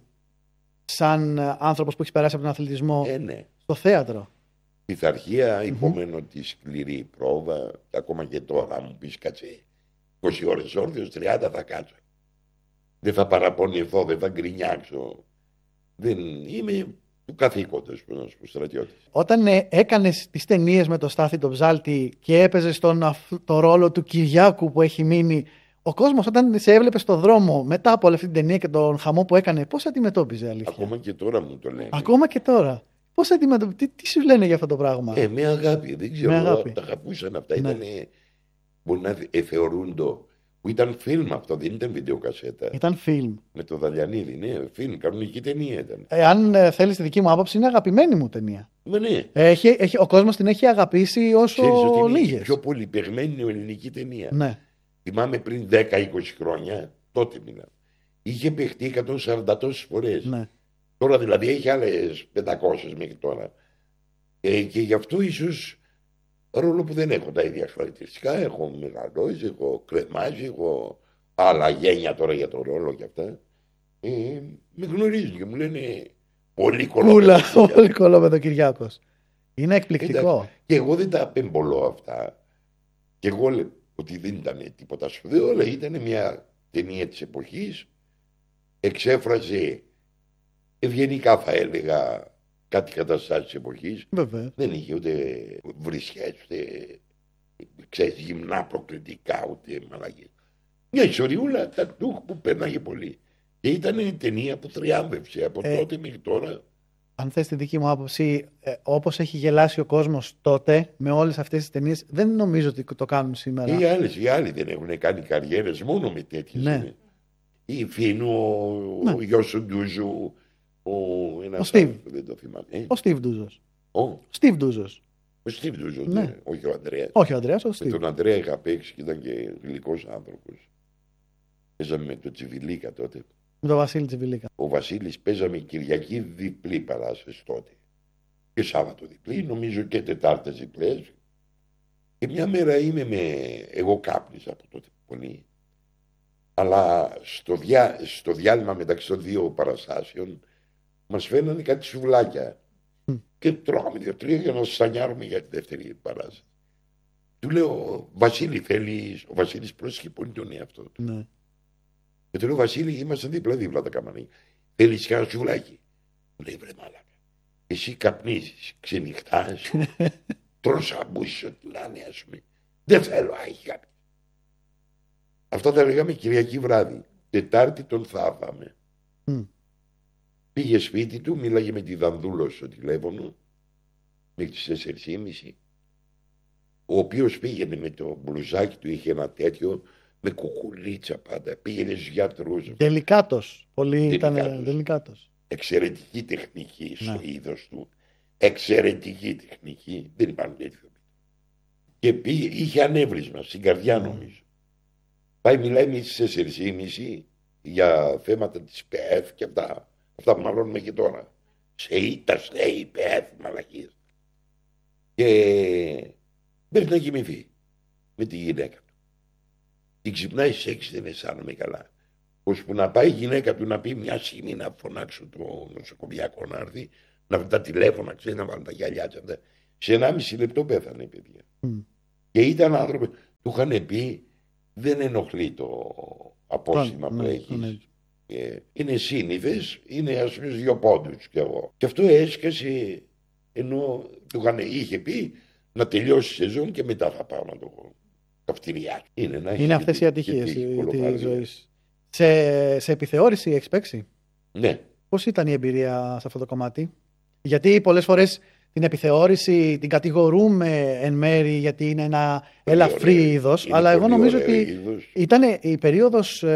σαν άνθρωπος που έχει περάσει από τον αθλητισμό ναι. στο θέατρο? Πειθαρχία, υπομένω τη σκληρή πρόβα. Ακόμα και τώρα μου πεις κάτσε 20 ώρες όρθιος, 30 θα κάτσω. Δεν θα παραπονηθώ, δεν θα γκρινιάξω. Δεν είμαι του καθήκοντος, που να σου πω, στρατιώτης. Όταν έκανες τις ταινίες με το Στάθη τον Ψάλτη και έπαιζες το ρόλο του Κυριάκου που έχει μείνει, ο κόσμος όταν σε έβλεπε στο δρόμο μετά από όλη αυτή την ταινία και τον χαμό που έκανε, πώς αντιμετώπιζε, αλήθεια? Ακόμα και τώρα μου το λένε. Ακόμα και τώρα. Πώς αντιμετώπιζε, τι σου λένε για αυτό το πράγμα? Με αγάπη, δεν ξέρω. Τα αγαπούσαν αυτά. Ναι. Μπορεί να θεωρούν το. Που ήταν φιλμ αυτό, δεν ήταν βιντεοκασέτα. Ήταν φιλμ. Με το Δαλιανίδη, ναι, φιλμ, κανονική ταινία ήταν. Αν θέλεις τη δική μου άποψη, είναι αγαπημένη μου ταινία. Ναι. Ο κόσμος την έχει αγαπήσει όσο λίγες. Είναι η πιο πολυπεγμένη ελληνική ταινία. Ναι. Θυμάμαι πριν 10-20 χρόνια, τότε μιλάμε. Είχε παιχτεί 140 τόσες φορές. Ναι. Τώρα δηλαδή έχει άλλες 500 μέχρι τώρα. Και γι' αυτό ίσως. Ρόλο που δεν έχω τα ίδια χαρακτηριστικά, έχω μεγαλώσει, έχω κρεμάσει, έχω άλλα γένια τώρα για τον ρόλο και αυτά. Με γνωρίζουν και μου λένε πολύ κολό. Πολύ κολό με τον Κυριάκος. Είναι εκπληκτικό. Εντάξει, και εγώ δεν τα απεμπολώ αυτά. Και εγώ λέω ότι δεν ήταν τίποτα σπουδαίο, αλλά ήταν μια ταινία της εποχής. Εξέφραζε ευγενικά, θα έλεγα, κάτι καταστάσεις της εποχής. Βέβαια. Δεν είχε ούτε βρισιές, ούτε ξέρεις, γυμνά προκλητικά, ούτε μαλακίες. Μια ιστοριούλα τακτούχ που πέρναγε πολύ. Και ήταν ταινία που θριάμβευσε από τότε μέχρι τώρα. Αν θες τη δική μου άποψη, όπως έχει γελάσει ο κόσμος τότε με όλες αυτές τις ταινίες, δεν νομίζω ότι το κάνουν σήμερα. Οι άλλοι δεν έχουν κάνει καριέρες μόνο με τέτοιες. Ναι. Η Φίνου, ο γιος του Ντούζου, ο Στίβ. Δεν το θυμάμαι. Ο Στίβ Ντούζος. Στίβ Ντούζος, ναι. Όχι ο Ανδρέας. Όχι ο Ανδρέας, ο Στίβ. Με τον Ανδρέα είχα παίξει και ήταν και γλυκός άνθρωπος. Παίζαμε με τον Τσιβιλίκα τότε. Με τον Βασίλη Τσιβιλίκα. Ο Βασίλης παίζαμε Κυριακή διπλή παράσταση τότε. Και Σάββατο διπλή, νομίζω και Τετάρτες διπλές. Και μια μέρα εγώ κάπνισα από τότε πολύ. Αλλά στο διάλειμμα μεταξύ των δύο παραστάσεων μας φαίνανε κάτι σουβλάκια. Και τρώγαμε 2-3 για να στανιάρουμε για τη δεύτερη παράσταση. Του λέω, Βασίλη, θέλεις? Ο Βασίλης πρόσεχε πολύ τον εαυτό του. Ναι. Και του λέω, Βασίλη, είμαστε δίπλα τα καμπανία. Θέλεις κανένα σουβλάκι? Μου λέει, βρε μάλακα. Εσύ καπνίζεις, ξενυχτάς, τρως αμπούσιο, τουλάνε, ας πούμε. Δεν θέλω, έχει κάποιο. Αυτά τα λέγαμε Κυριακή βράδυ. Τετάρτη τον θάβαμε. Πήγε σπίτι του, μίλαγε με τη Δανδούλο στο τηλέφωνο μέχρι τις 4:30. Ο οποίος πήγαινε με το μπλουζάκι του, είχε ένα τέτοιο με κουκουλίτσα πάντα. Πήγαινε στους γιατρούς. Δελικάτος. Πολύ ήταν δελικάτος. Εξαιρετική τεχνική στο είδος του. Εξαιρετική τεχνική. Δεν υπάρχουν τέτοιο. Και είχε ανέβρισμα στην καρδιά νομίζω. Πάει μιλάει με τις 4:30 για θέματα της ΠΕΕΦ και αυτά. Αυτά που μαλώνουμε και τώρα. Σε ήττα, στέει, ΠΕΕΦ, μαλακίες. Και πρέπει να κοιμηθεί με τη γυναίκα του. την ξυπνάει στις 6, δεν αισθάνομαι καλά. Ώσπου να πάει η γυναίκα του να πει μια στιγμή να φωνάξω το νοσοκομιακό να έρθει, να βρει τα τηλέφωνα, ξέρει να βάλουν τα γυαλιά του. Σε 1,5 λεπτό πέθανε, παιδιά. Και ήταν άνθρωποι, του είχαν πει, δεν ενοχλεί το απόστημα που έχει. Είναι σύνηθες, είναι ας πούμε 2 πόντους κι εγώ. Και αυτό έσκασε, ενώ του είχε πει να τελειώσει η σεζόν και μετά θα πάω να το καυτηριάσω. Είναι αυτές οι ατυχίες της ζωής. Σε επιθεώρηση έχεις παίξει? Ναι. Πώς ήταν η εμπειρία σε αυτό το κομμάτι? Γιατί πολλές φορές την επιθεώρηση την κατηγορούμε εν μέρη γιατί είναι ένα ελαφρύ είδος, αλλά εγώ νομίζω ότι ήταν η περίοδος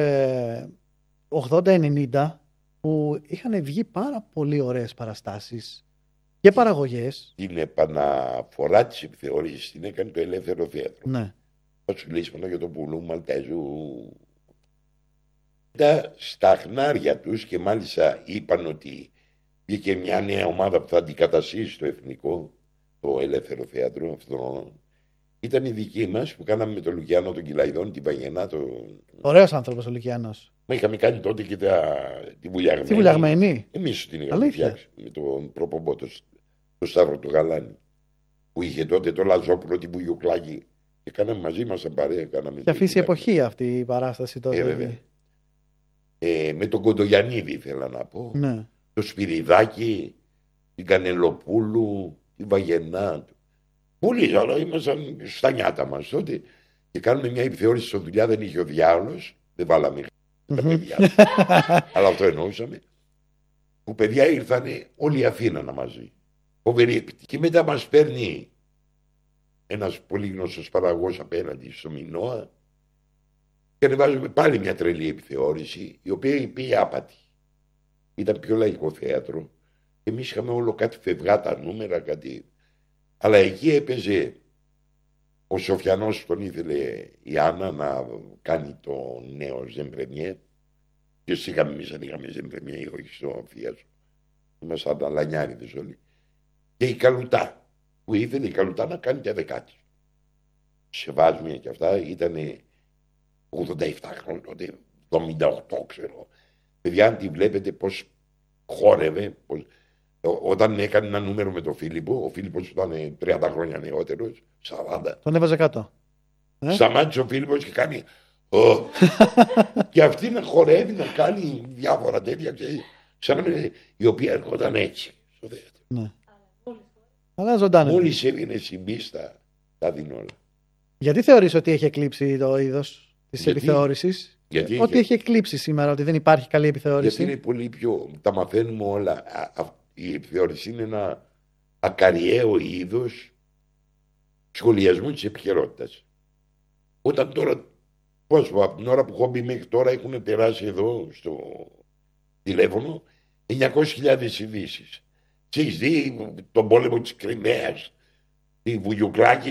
80-90 που είχαν βγει πάρα πολύ ωραίες παραστάσεις και παραγωγές. Την επαναφορά της επιθεώρησης την έκανε το Ελεύθερο Θέατρο. Ναι. Θα σου λύσει για το Πουλού Μαλτέζου. Στα χνάρια τους, και μάλιστα είπαν ότι βγήκε μια νέα ομάδα που θα αντικαταστήσει το εθνικό, το Ελεύθερο Θέατρο αυτό. Ήταν οι δικοί μας που κάναμε με τον Λουκιάνο τον Κυλαϊδόν, την Παγενά. Ωραίος άνθρωπος ο Λουκιάνος. Μα είχαμε κάνει τότε και τη Βουλιαγμένη. Τη Βουλιαγμένη. Εμείς την είχαμε φτιάξει με τον προπομπό, το Σταύρο του Γαλάνη. Που είχε τότε το Λαζόπουλο, την Μπουγιουκλάκη. Και κάναμε μαζί μας σαν παρέα. Και αφήσει εποχή αυτή η παράσταση τότε. Βέβαια. Με τον Κοντογιαννίδη ήθελα να πω. Ναι. Το Σπυριδάκι, την Κανελοπούλου, την Βαγενά. Πολύ καλά, ήμασταν στα νιάτα μας τότε. Και κάνουμε μια επιθεώρηση στο δουλειά, δεν είχε ο διάολος. Δεν βάλαμε τα παιδιά. Αλλά αυτό εννοούσαμε. Που παιδιά ήρθανε όλη η Αθήνα να μαζί. Φοβερή επιτυχία. Και μετά μας παίρνει ένας πολύ γνωστός παραγωγός απέναντι στο Μινώα και ανεβάζουμε πάλι μια τρελή επιθεώρηση, η οποία πήγε άπατη. Ήταν πιο λαϊκό θέατρο. Εμείς είχαμε όλο κάτι φευγάτα νούμερα, κάτι. Αλλά εκεί έπαιζε ο Σοφιανός, τον ήθελε η Άννα να κάνει το νέο Ζεμπρεμιέ. Και είχαμε εμείς αν είχαμε Ζεμπρεμιέ, όχι στο Φίασο. Ήμασταν αλανιάριδες όλοι. Και η Καλουτά, που ήθελε η Καλουτά να κάνει και δεκάτη. Σε βάζουμε και αυτά, ήταν 87 χρόνια τότε, 78 ξέρω. Παιδιά, αν τη βλέπετε πώς χόρευε, όταν έκανε ένα νούμερο με τον Φίλιππο, ο Φίλιππος ήταν 30 χρόνια νεότερος, 40. Τον έβαζε κάτω. Σταμάτησε ο Φίλιππος και κάνει και αυτή να χορεύει, να κάνει διάφορα τέτοια, σαν η οποία έρχονταν έτσι στο θέατρο. Ναι. Αλλά ζωντάνε. Μόλις έβγαινε συμπίστα, τα δίνει όλα. Γιατί θεωρείς ότι έχει εκλείψει το είδος της επιθεώρησης? Ότι έχει εκλείψει σήμερα, ότι δεν υπάρχει καλή επιθεώρηση? Γιατί είναι πολύ πιο. Τα μαθαίνουμε όλα. Η επιθεώρηση είναι ένα ακαριαίο είδος σχολιασμού της επικαιρότητας. Όταν τώρα, πώς πω, από την ώρα που έχω μπει μέχρι τώρα έχουν περάσει εδώ στο τηλέφωνο 900.000 ειδήσεις. Έχεις δει τον πόλεμο της Κριμαίας, τη Βουγιουκλάκη,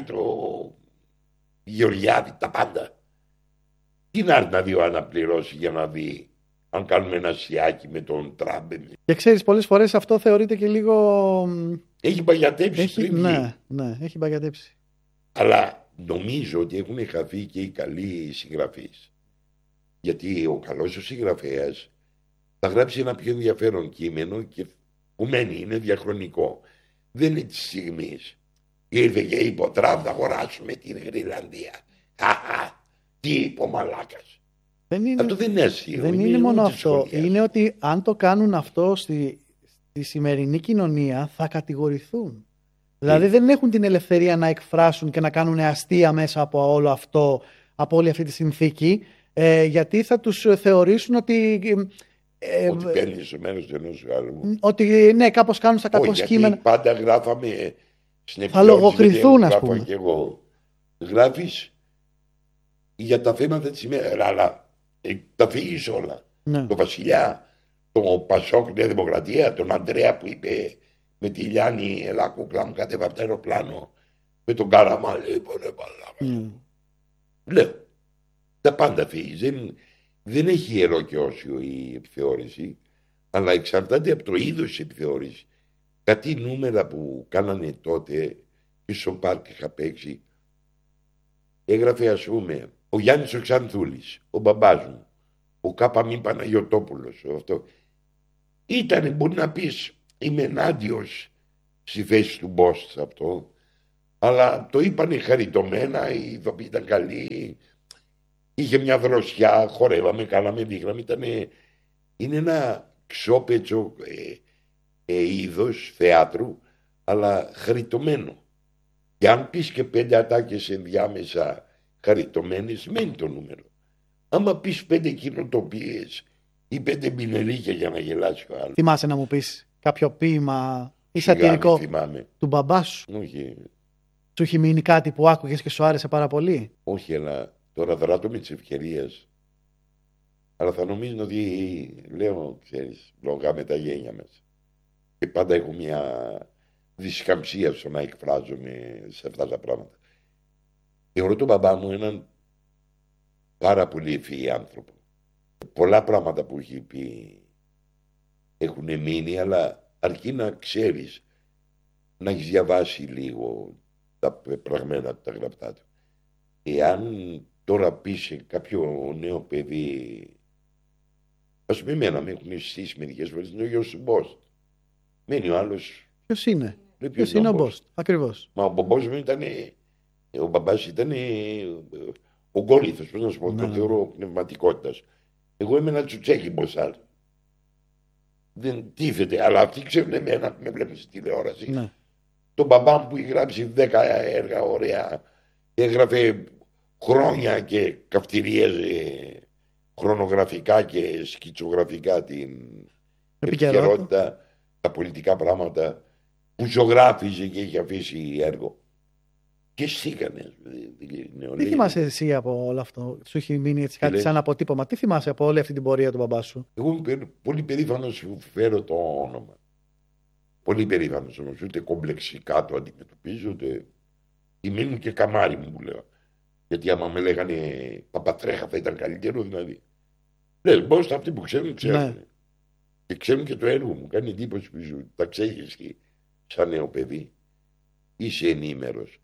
τη Γεωργιάδη, τα πάντα. Τι να έρθει να δει ο αναπληρώσει για να δει αν κάνουμε ένα σιάκι με τον Τραμπ. Και ξέρεις, πολλές φορές αυτό θεωρείται και λίγο. Έχει μπαγιατέψει. Ναι, έχει μπαγιατέψει. Αλλά νομίζω ότι έχουν χαθεί και οι καλοί συγγραφείς. Γιατί ο καλός ο συγγραφέας θα γράψει ένα πιο ενδιαφέρον κείμενο και που μένει, είναι διαχρονικό. Δεν είναι της στιγμής. Ήρθε και είπε ο Τραμπ να αγοράσουμε την Γρυλανδία. Τι είπε ο μαλάκας. Αυτό δεν είναι αστείο. Δεν είναι μόνο αυτό. Είναι ότι αν το κάνουν αυτό στη σημερινή κοινωνία θα κατηγορηθούν. Δηλαδή δεν έχουν την ελευθερία να εκφράσουν και να κάνουν αστεία μέσα από όλο αυτό, από όλη αυτή τη συνθήκη, γιατί θα τους θεωρήσουν ότι. Ότι παίρνει σε μέρος του ενός άλλου. Ότι ναι, κάπως κάνουν στα κακό κείμενα. Πάντα γράφαμε στην θα λογοκριθούν, ας πούμε. Και εγώ. Γράφεις για τα θέματα της ημέρας, αλλά τα φύγεις όλα. Ναι. Το Βασιλιά, το Πασόκ, Νέα Δημοκρατία, τον Ανδρέα που είπε με τη Λιάννη, ελά κούκλα μου κατέβα από το αεροπλάνο, με τον Καραμά, λέει, λέω, τα πάντα φύγεις. Δεν έχει ιερό και όσιο η επιθεώρηση, αλλά εξαρτάται από το είδος της επιθεώρησης. Κάτι νούμερα που κάνανε τότε και στο πάρκ είχα παίξει, έγραφε ας πούμε ο Γιάννης ο Ξανθούλης, ο μπαμπάς μου, ο Κάπαμι Παναγιωτόπουλος, αυτό. Ήτανε, μπορεί να πεις, είμαι ενάντιος στη θέση του Μπόστ αυτό, αλλά το είπανε χαριτωμένα, η ηθοποιή ήταν καλή, είχε μια δροσιά, χορεύαμε, κάναμε, δείχναμε, είναι ένα ξόπετσο είδος θεάτρου, αλλά χαριτωμένο. Και αν πεις και 5 ατάκες ενδιάμεσα χαριτωμένες, μένει το νούμερο. Άμα πεις 5 κοινοτοπίες ή 5 μπινελίκια για να γελάσει ο άλλος. Θυμάσαι να μου πεις κάποιο ποίημα ή σατυρικό του μπαμπά σου? Όχι. Σου έχει μείνει κάτι που άκουγες και σου άρεσε πάρα πολύ? Όχι, αλλά τώρα δράτω με τις ευκαιρίες. Αλλά θα νομίζουν ότι λέω, ξέρεις, λόγαμε τα γένια μας. Και πάντα έχω μια δυσκαμψία στο να εκφράζομαι σε αυτά τα πράγματα. Θεωρώ τον μπαμπά μου έναν πάρα πολύ ευφυή άνθρωπο. Πολλά πράγματα που έχει πει έχουν μείνει, αλλά αρκεί να ξέρεις, να έχεις διαβάσει λίγο τα πραγμένα του, τα γραπτά του. Εάν τώρα πεις σε κάποιο νέο παιδί, ας πούμε εμένα με έχουν στήσει μερικές φορές, είναι ο γιος του Μπόστ. Μένει ο άλλος. Ποιος είναι? Ποιος είναι ο Μπόστ? Ακριβώς. Μα ο μπαμπάς μου ήταν, ο μπαμπάς ήταν ο γκόλιθος, πώς να σου πω, το θεωρώ πνευματικότητας. Εγώ είμαι ένα τσουτσέκι Μποσάλ. Δεν τίθεται, αλλά αυτοί ξέρουν εμένα που με βλέπουν στη τηλεόραση. Ναι. Τον μπαμπά μου που έχει γράψει 10 έργα ωραία, έγραφε χρόνια και καυτηρίαζε χρονογραφικά και σκητσογραφικά την επικαιρότητα, τα πολιτικά πράγματα, που ζωγράφιζε και είχε αφήσει έργο. Και εσύ έκανες. Τι θυμάσαι εσύ από όλο αυτό? Σου έχει μείνει έτσι κάτι σαν αποτύπωμα? Τι θυμάσαι από όλη αυτή την πορεία του μπαμπά σου? Εγώ είμαι πολύ περήφανος που φέρω το όνομα. Πολύ περήφανος όμως. Ούτε κομπλεξικά το αντιμετωπίζω, ούτε ήμουν και καμάρι μου λέω. Γιατί άμα με λέγανε Παπατρέχα θα ήταν καλύτερο, δηλαδή. Λες, πώς αυτοί που ξέρουν, ξέρουν. Ναι. Και ξέρουν και το έργο μου. Κάνει εντύπωση που τα ξέρεις και σαν νέο παιδί. Είσαι ενήμερος.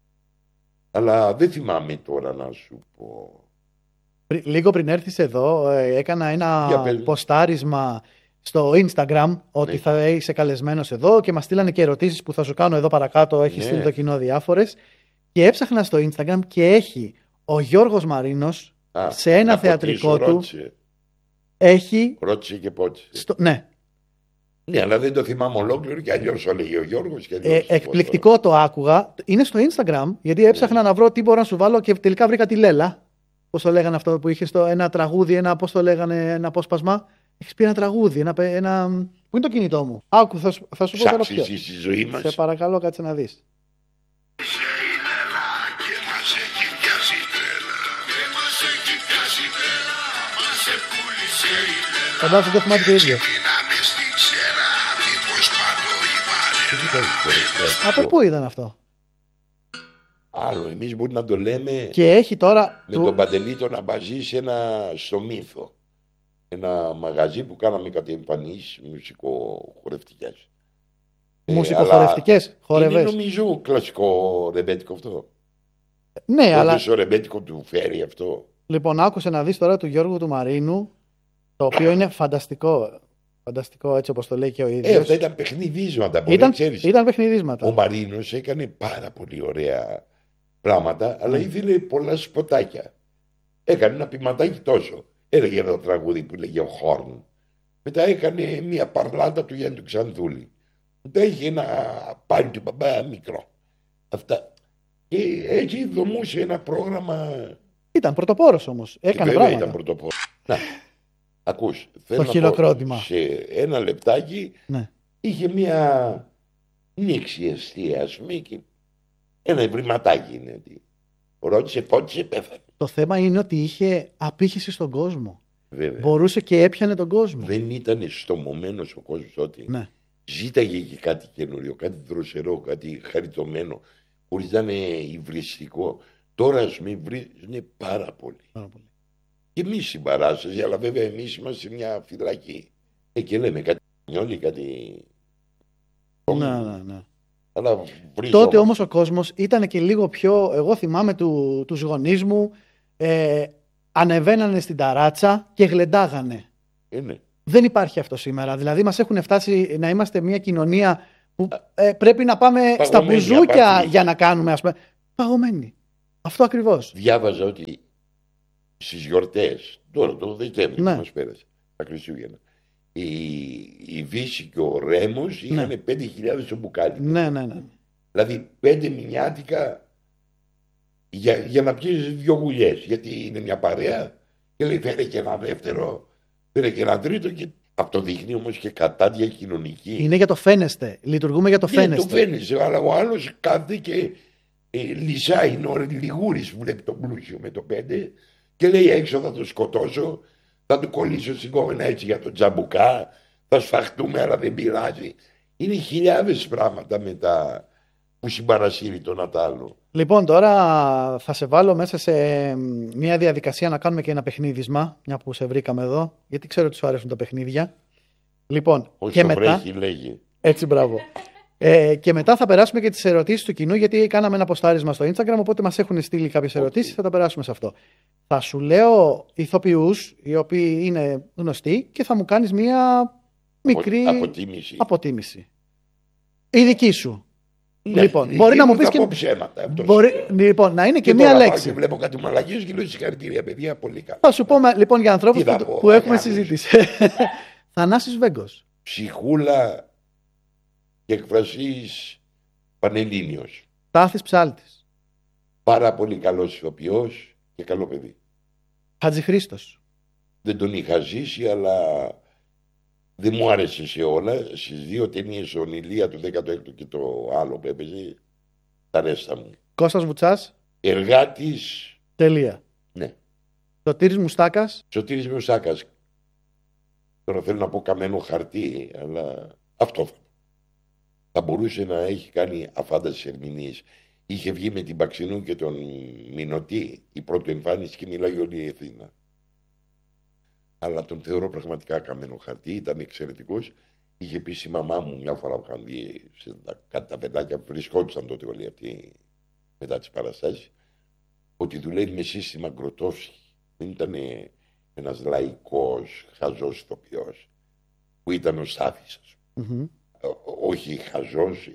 Αλλά δεν θυμάμαι τώρα να σου πω. Λίγο πριν έρθεις εδώ, έκανα ένα ποστάρισμα στο Instagram ότι ναι, θα είσαι καλεσμένος εδώ και μας στείλανε και ερωτήσεις που θα σου κάνω εδώ παρακάτω. Έχει στείλει το κοινό διάφορες. Και έψαχνα στο Instagram και έχει ο Γιώργος Μαρίνος σε ένα θεατρικό του. Έχει. Ρώτησε και πότε. Ναι. Ναι, αλλά δεν το θυμάμαι ολόκληρο και αλλιώς έλεγε ο Γιώργος. Εκπληκτικό το άκουγα. Είναι στο Instagram, γιατί έψαχνα να βρω τι μπορώ να σου βάλω και τελικά βρήκα τη Λέλα. Πώς το λέγανε αυτό που είχε ένα τραγούδι, πώς το λέγανε, ένα απόσπασμα. Έχεις πει ένα τραγούδι, ένα. Πού είναι το κινητό μου? Άκου, θα σου πω τώρα ποιο. Στη ζωή μας. Σε παρακαλώ, κάτσε να δεις. Φαντάζομαι δεν θυμάται το ίδιο. Από πού ήταν αυτό? Άλλο, εμείς μπορεί να το λέμε. Και έχει τώρα με τον Παντελή τον Αμπαζή στο Μύθο. Ένα μαγαζί που κάναμε κάτι εμφανίσεις μουσικοχορευτικές. Μουσικοχορευτικές, χορευές. Είναι νομίζω κλασικό ρεμπέτικο αυτό. Ναι, αλλά. Όντως ο ρεμπέτικο του φέρει αυτό. Λοιπόν, άκουσε να δεις τώρα του Γιώργου του Μαρίνου, το οποίο είναι φανταστικό. Φανταστικό, έτσι όπως το λέει και ο ίδιος. Αυτά ήταν παιχνιδίσματα. Ήταν παιχνιδίσματα. Ο Μαρίνος έκανε πάρα πολύ ωραία πράγματα, αλλά ήθελε πολλά σποτάκια. Έκανε ένα ποιηματάκι τόσο. Έλεγε ένα τραγούδι που λέγε ο Χόρν. Μετά έκανε μια παρλάτα του Γιάννη του Ξανθούλη. Μετά είχε ένα πάλι του μπαμπά μικρό. Αυτά. Και έτσι δομούσε ένα πρόγραμμα. Ήταν πρωτοπόρος όμως. Έκανε πράγματα. Ήταν πρωτοπόρος. Να, ακούς. Το χειροκρότημα. Σε ένα λεπτάκι είχε μια νήξη αιστεία, ας πούμε, και ένα ευρηματάκι είναι. Ρώτησε, φώτισε, πέθανε. Το θέμα είναι ότι είχε απήχηση στον κόσμο. Βέβαια. Μπορούσε και έπιανε τον κόσμο. Δεν ήταν στομωμένος ο κόσμος ότι ζήταγε και κάτι καινούριο, κάτι δροσερό, κάτι χαριτωμένο, χωρίς να είναι υβριστικό. Τώρα ας με βρίζουν πάρα πολύ. Και εμείς συμπαράσταση, αλλά βέβαια εμείς είμαστε σε μια φυλακή. Και λέμε κάτι νιόλι, κάτι. Ναι. Αλλά τότε όμως ο κόσμος ήταν και λίγο πιο. Εγώ θυμάμαι τους γονείς μου ανεβαίνανε στην ταράτσα και γλεντάγανε. Είναι. Δεν υπάρχει αυτό σήμερα. Δηλαδή μας έχουν φτάσει να είμαστε μια κοινωνία που πρέπει να πάμε στα μπουζούκια για να κάνουμε, ας πούμε. Παγωμένοι. Αυτό ακριβώς. Διάβαζα ότι στις γιορτές, τώρα το Δεκέμβρη που μας πέρασε, τα Χριστούγεννα, η Βύση και ο Ρέμος είχαν 5.000 το μπουκάλι. Ναι. Δηλαδή 5 μηνιάτικα για να πιεις 2 γουλιές. Γιατί είναι μια παρέα και λέει φέρε και ένα δεύτερο, φέρε και ένα τρίτο. Και αυτό δείχνει όμως και κατάδια κοινωνική. Είναι για το φαίνεστε. Λειτουργούμε για το φαίνεστε. Το φαίνεσαι, αλλά ο άλλος κάθεται και λυσάει. Είναι ο Λιγούρης που βλέπει τον πλούσιο με το 5 και λέει έξω θα το σκοτώσω, θα του κολλήσω συγκόμενα έτσι για τον τζαμπουκά, θα σφαχτούμε αλλά δεν πειράζει. Είναι χιλιάδες πράγματα μετά που συμπαρασύρει τον Ατάλο. Λοιπόν, τώρα θα σε βάλω μέσα σε μια διαδικασία να κάνουμε και ένα παιχνίδισμα, μια που σε βρήκαμε εδώ, γιατί ξέρω ότι σου αρέσουν τα παιχνίδια. Λοιπόν, όσο και μετά. Βρέχει, λέγει. Έτσι, μπράβο. Και μετά θα περάσουμε και τις ερωτήσεις του κοινού, γιατί κάναμε ένα ποστάρισμα στο Instagram, οπότε μας έχουν στείλει κάποιες ερωτήσεις, θα τα περάσουμε σε αυτό. Θα σου λέω ηθοποιούς, οι οποίοι είναι γνωστοί, και θα μου κάνεις μια μικρή αποτίμηση. Η δική σου. Ναι, λοιπόν, μπορεί να μου πεις και ψέματα. Λοιπόν, να είναι και μία λέξη. Και βλέπω κάτι μαλακίες και λέω συγχαρητήρια, παιδιά, πολύ καλά. Θα σου πω λοιπόν για ανθρώπους που έχουμε συζητήσει. Θανάσης Βέγκος. Ψυχούλα και εκφρασής πανελλήνιος. Τάθης Ψάλτης. Πάρα πολύ καλός ηθοποιός και καλό παιδί. Χατζηχρήστος. Δεν τον είχα ζήσει, αλλά δεν μου άρεσε σε όλα. Στις 2 ταινίες, ο Ηλία του 16ου και το άλλο που έπαιζε, τα ρέστα μου. Κώστας Βουτσάς. Εργάτης. Τελεία. Ναι. Σωτήρης Μουστάκας. Σωτήρης Μουστάκας. Τώρα θέλω να πω καμένο χαρτί, αλλά αυτό θα μπορούσε να έχει κάνει αφάνταστες ερμηνείες. Είχε βγει με την Παξινού και τον Μινωτή η πρώτη εμφάνιση και μιλάει όλη η Αθήνα. Αλλά τον θεωρώ πραγματικά καμένο χαρτί, ήταν εξαιρετικός. Είχε πει στη μαμά μου μια φορά που είχαν δει κάτι τα παιδάκια που βρισκόντουσαν τότε όλοι αυτοί μετά τις παραστάσεις, ότι δουλεύει με σύστημα Γκροτόφσκι. Δεν ήταν ένας λαϊκός, χαζός ηθοποιός που ήταν ο Στάθης. Όχι χαζός,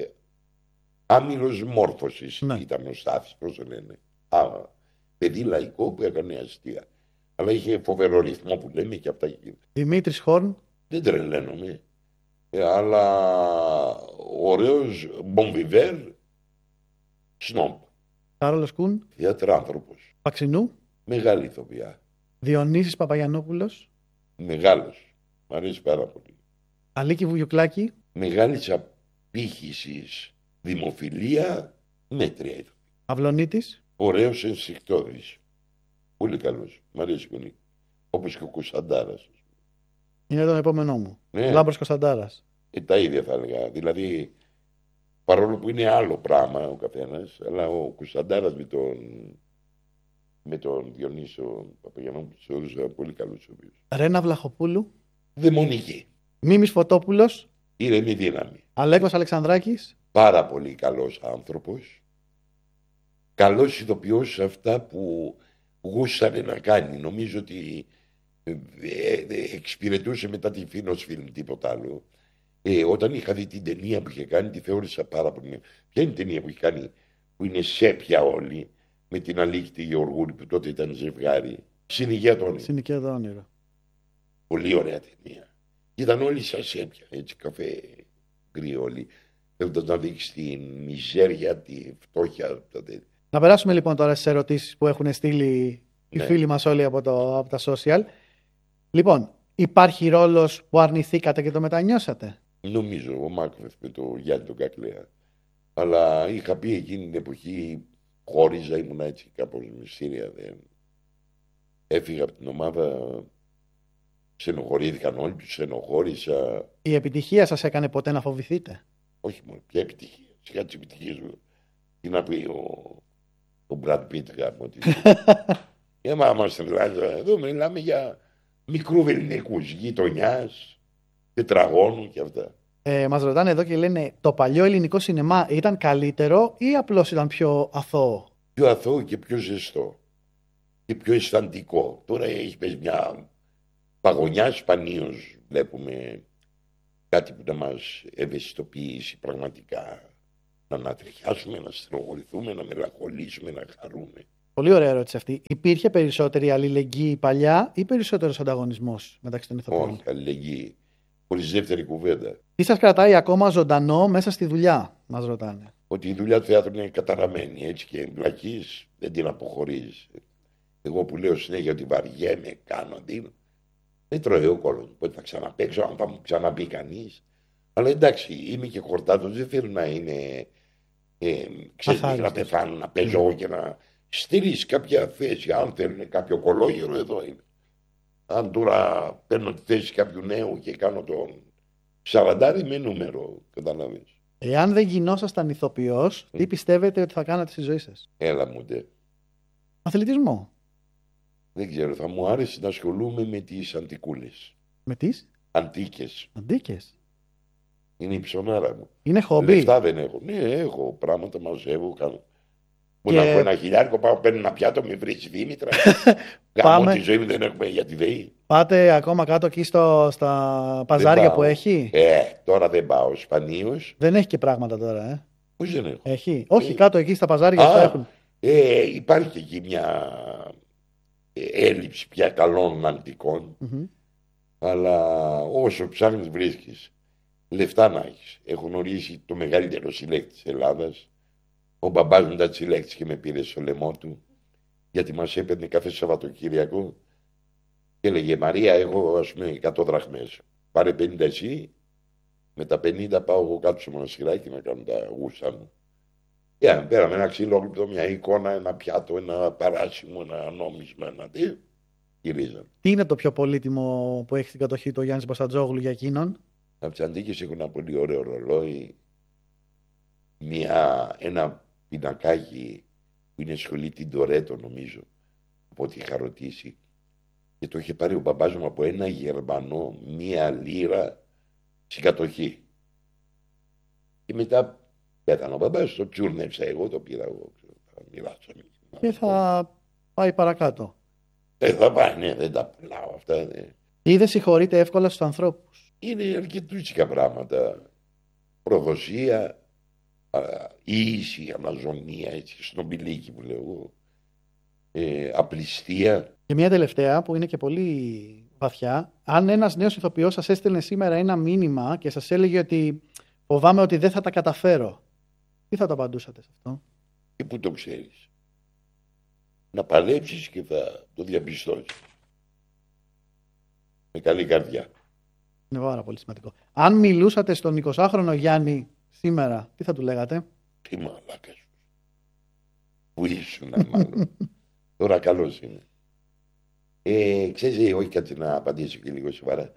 άμυλος μόρφωσης ήταν ο Στάθης, πώς το λένε. Παιδί λαϊκό που έκανε αστεία. Αλλά είχε φοβερό ρυθμό που λέμε και αυτά. Δημήτρης Χόρν. Δεν τρελαίνομαι. Αλλά ωραίος μπομβιβέρ, σνόμπ. Κάρολος Κουν. Θεατράνθρωπος. Παξινού. Μεγάλη ηθοποιά. Διονύσης Παπαγιαννόπουλος. Μεγάλος. Μ' αρέσει πάρα πολύ. Αλίκη Βουγιουκλάκη. Μεγάλης απήχησης, δημοφιλία, μέτρια ηθοποιή. Αυλονίτης. Ωραίος ενστικτόδης. Πολύ καλός. Μ' αρέσει πολύ. Όπως και ο Κωνσταντάρας. Είναι τον επόμενό μου. Ναι. Λάμπρος Κωνσταντάρας. Τα ίδια θα έλεγα. Δηλαδή, παρόλο που είναι άλλο πράγμα ο καθένας, αλλά ο Κωνσταντάρας με τον Διονύσιο Παπαγιαννόπουλο θεωρούσα πολύ καλός ο οποίος. Ρένα Βλαχοπούλου. Δαιμονική. Μίμης Φωτόπουλος. Ήρεμη δύναμη. Αλέκος Αλεξανδράκης. Πάρα πολύ καλός άνθρωπος. Καλός ηθοποιός σε αυτά που γούσταρε να κάνει. Νομίζω ότι εξυπηρετούσε μετά τη Φίνος Φιλμ, τίποτα άλλο. Όταν είχα δει την ταινία που είχε κάνει, τη θεώρησα πάρα πολύ. Ποια είναι η ταινία που είχε κάνει, που είναι σέπια όλοι, με την Αλίκη τη Γεωργούρη που τότε ήταν ζευγάρι. Συνοικία το όνειρο. Συνοικία το όνειρο. Πολύ ωραία ταινία. Ήταν όλοι σαν σέπια, έτσι καφέ γκρι όλοι. Θέλοντας να δείξει τη μιζέρια, τη φτώχεια. Να περάσουμε λοιπόν τώρα στις ερωτήσεις που έχουν στείλει οι φίλοι μας όλοι από τα social. Λοιπόν, υπάρχει ρόλος που αρνηθήκατε και το μετανιώσατε? Νομίζω, ο Μάκβεθ με το Γιάννη τον Κακλέα. Αλλά είχα πει εκείνη την εποχή, χώριζα, ήμουν έτσι κάπως μυστήρια. Έφυγα από την ομάδα, ξενοχωρήθηκαν όλοι, τους ξενοχώρησα. Η επιτυχία σας έκανε ποτέ να φοβηθείτε? Όχι μόνο, ποια επιτυχία. Σιγά τις επιτυχίες μου. Τι να πει ο Μπραντ Πίτ κάπου. Μα μας τρελάζει. Εδώ μιλάμε για μικροβελληνικούς, γειτονιάς, τετραγώνου και αυτά. Μας ρωτάνε εδώ και λένε, το παλιό ελληνικό σινεμά ήταν καλύτερο ή απλώς ήταν πιο αθώο? Πιο αθώο και πιο ζεστό. και πιο αισθαντικό. Τώρα έχει πες μια παγωνιά, σπανίως βλέπουμε κάτι που να μας ευαισθητοποιήσει πραγματικά. Να ανατριχιάσουμε, να στενοχωρηθούμε, να μελαγχολήσουμε, να χαρούμε. Πολύ ωραία ερώτηση αυτή. Υπήρχε περισσότερη αλληλεγγύη παλιά ή περισσότερος ανταγωνισμός μεταξύ των ηθοποιών? Όχι, αλληλεγγύη. Χωρίς δεύτερη κουβέντα. Τι σας κρατάει ακόμα ζωντανό μέσα στη δουλειά, μας ρωτάνε. Ότι η δουλειά του θεάτρου είναι καταραμένη, έτσι, και εμπλακής δεν την αποχωρείς. Εγώ που λέω συνέχεια ότι βαριέμαι, κάνω, δίνω. Δεν τρώει ο κόλλος. Πότε θα ξαναπαίξω, αν θα μου ξαναπεί κανείς. Αλλά εντάξει, είμαι και χορτάτος, δεν θέλω να είναι. Ξέρεις, να πεθάνω, να παίζω εγώ και να στηρίσει κάποια θέση. Αν θέλουν κάποιο κολόγερο, εδώ είναι. Αν τώρα παίρνω τη θέση κάποιου νέου και κάνω τον 40 με νούμερο, καταλαβαίνεις. Εάν δεν γινόσασταν ηθοποιός, τι πιστεύετε ότι θα κάνατε στη ζωή σας? Έλα μου ντε. Αθλητισμό. Δεν ξέρω, θα μου άρεσε να ασχολούμαι με τις αντικούλες. Με τις? Αντίκες. Αντίκες. Είναι η ψωνάρα μου. Είναι χόμπι. Λεφτά δεν έχω. Ναι, έχω πράγματα, μαζεύω, κάνω. Μπορεί να έχω 1.000, πάω, παίρνω ένα πιάτο, με βρεις Δήμητρα. Γάμω τη ζωή μου, δεν έχουμε για τη ΔΕΗ. Πάτε ακόμα κάτω εκεί στα παζάρια που έχει? Τώρα δεν πάω, σπανίως. Δεν έχει και πράγματα τώρα, Πώς δεν έχω? Έχει. Όχι, κάτω εκεί στα παζάρια που έχουν. Υπάρχει εκεί μια έλλειψη πια καλών αντικών. Αλλά όσο ψάχνεις βρίσκεις. Λεφτά να έχεις. Έχω γνωρίσει το μεγαλύτερο συλλέκτη της Ελλάδας. Ο μπαμπάς μου ήταν συλλέκτης και με πήρε στο λαιμό του, γιατί μας έπαιρνε κάθε Σαββατοκύριακο και έλεγε Μαρία, έχω ας πούμε 100 δραχμές. Πάρε 50 εσύ, με τα 50 πάω εγώ κάτω στο μοναστηράκι να κάνω τα γούστα μου. Πέραμε ένα ξυλόγλυπτο, μια εικόνα, ένα πιάτο, ένα παράσημο, ένα νόμισμα, ένα τι. Γυρίζαν. Τι είναι το πιο πολύτιμο που έχει στην κατοχή του Γιάννης Μπαστατζόγλου για εκείνον? Από τις αντίκες έχω ένα πολύ ωραίο ρολόι, ένα πινακάκι που είναι σχολή την Τορέτο νομίζω, από ό,τι είχα ρωτήσει, και το είχε πάρει ο μπαμπάς μου από ένα Γερμανό, 1 λίρα στην κατοχή. Και μετά πέθανε ο μπαμπάς, το τσούρνεψα εγώ, το πήρα εγώ, θα μοιράσω. Και θα πάει παρακάτω. Θα πάει, ναι, δεν τα πουλάω αυτά. Ναι. Ή δεν συγχωρείτε εύκολα στους ανθρώπους? Είναι αρκετούτσικα πράγματα. Προδοσία, ίηση, αναζωνία, έτσι, σνομπιλίκι που λέω εγώ, απληστία. Και μια τελευταία που είναι και πολύ βαθιά. Αν ένας νέος ηθοποιός σας έστελνε σήμερα ένα μήνυμα και σας έλεγε ότι φοβάμαι ότι δεν θα τα καταφέρω, τι θα το απαντούσατε σε αυτό? Και πού το ξέρεις? Να παλέψεις και θα το διαπιστώσεις. Με καλή καρδιά. Είναι πάρα πολύ σημαντικό. Αν μιλούσατε στον 20χρονο Γιάννη σήμερα, τι θα του λέγατε? Τι μαλάκα σου. Πού ήσουν μάλλον. Τώρα καλός είναι. Ξέρεις, όχι κάτι να απαντήσω και λίγο σοβαρά.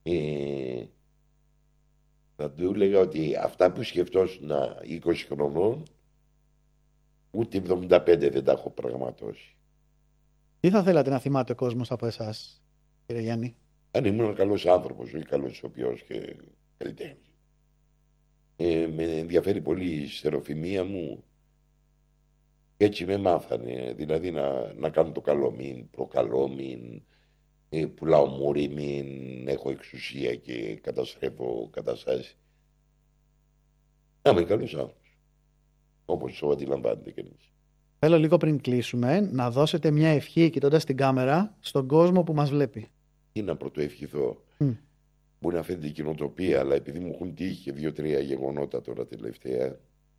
Θα του έλεγα ότι αυτά που σκεφτόσουν 20 χρονών, ούτε 75 δεν τα έχω πραγματώσει. Τι θα θέλατε να θυμάται ο κόσμος από εσάς, κύριε Γιάννη? Αν ήμουν καλός άνθρωπος, όχι καλός ηθοποιός και καλλιτέχνης. Με ενδιαφέρει πολύ η στεροφημία μου. Έτσι με μάθανε. Δηλαδή να κάνω το καλό, μην προκαλώ, μην πουλάω μούρι, μην έχω εξουσία και καταστρέφω καταστάσεις. Να είμαι καλός άνθρωπος. Όπως το αντιλαμβάνετε κι εμείς. Θέλω λίγο πριν κλείσουμε να δώσετε μια ευχή κοιτώντας την κάμερα στον κόσμο που μας βλέπει. Τι να πρωτοευχηθώ. Μπορεί να φαίνεται κοινοτοπία, αλλά επειδή μου έχουν τύχει και 2-3 γεγονότα τώρα τελευταία.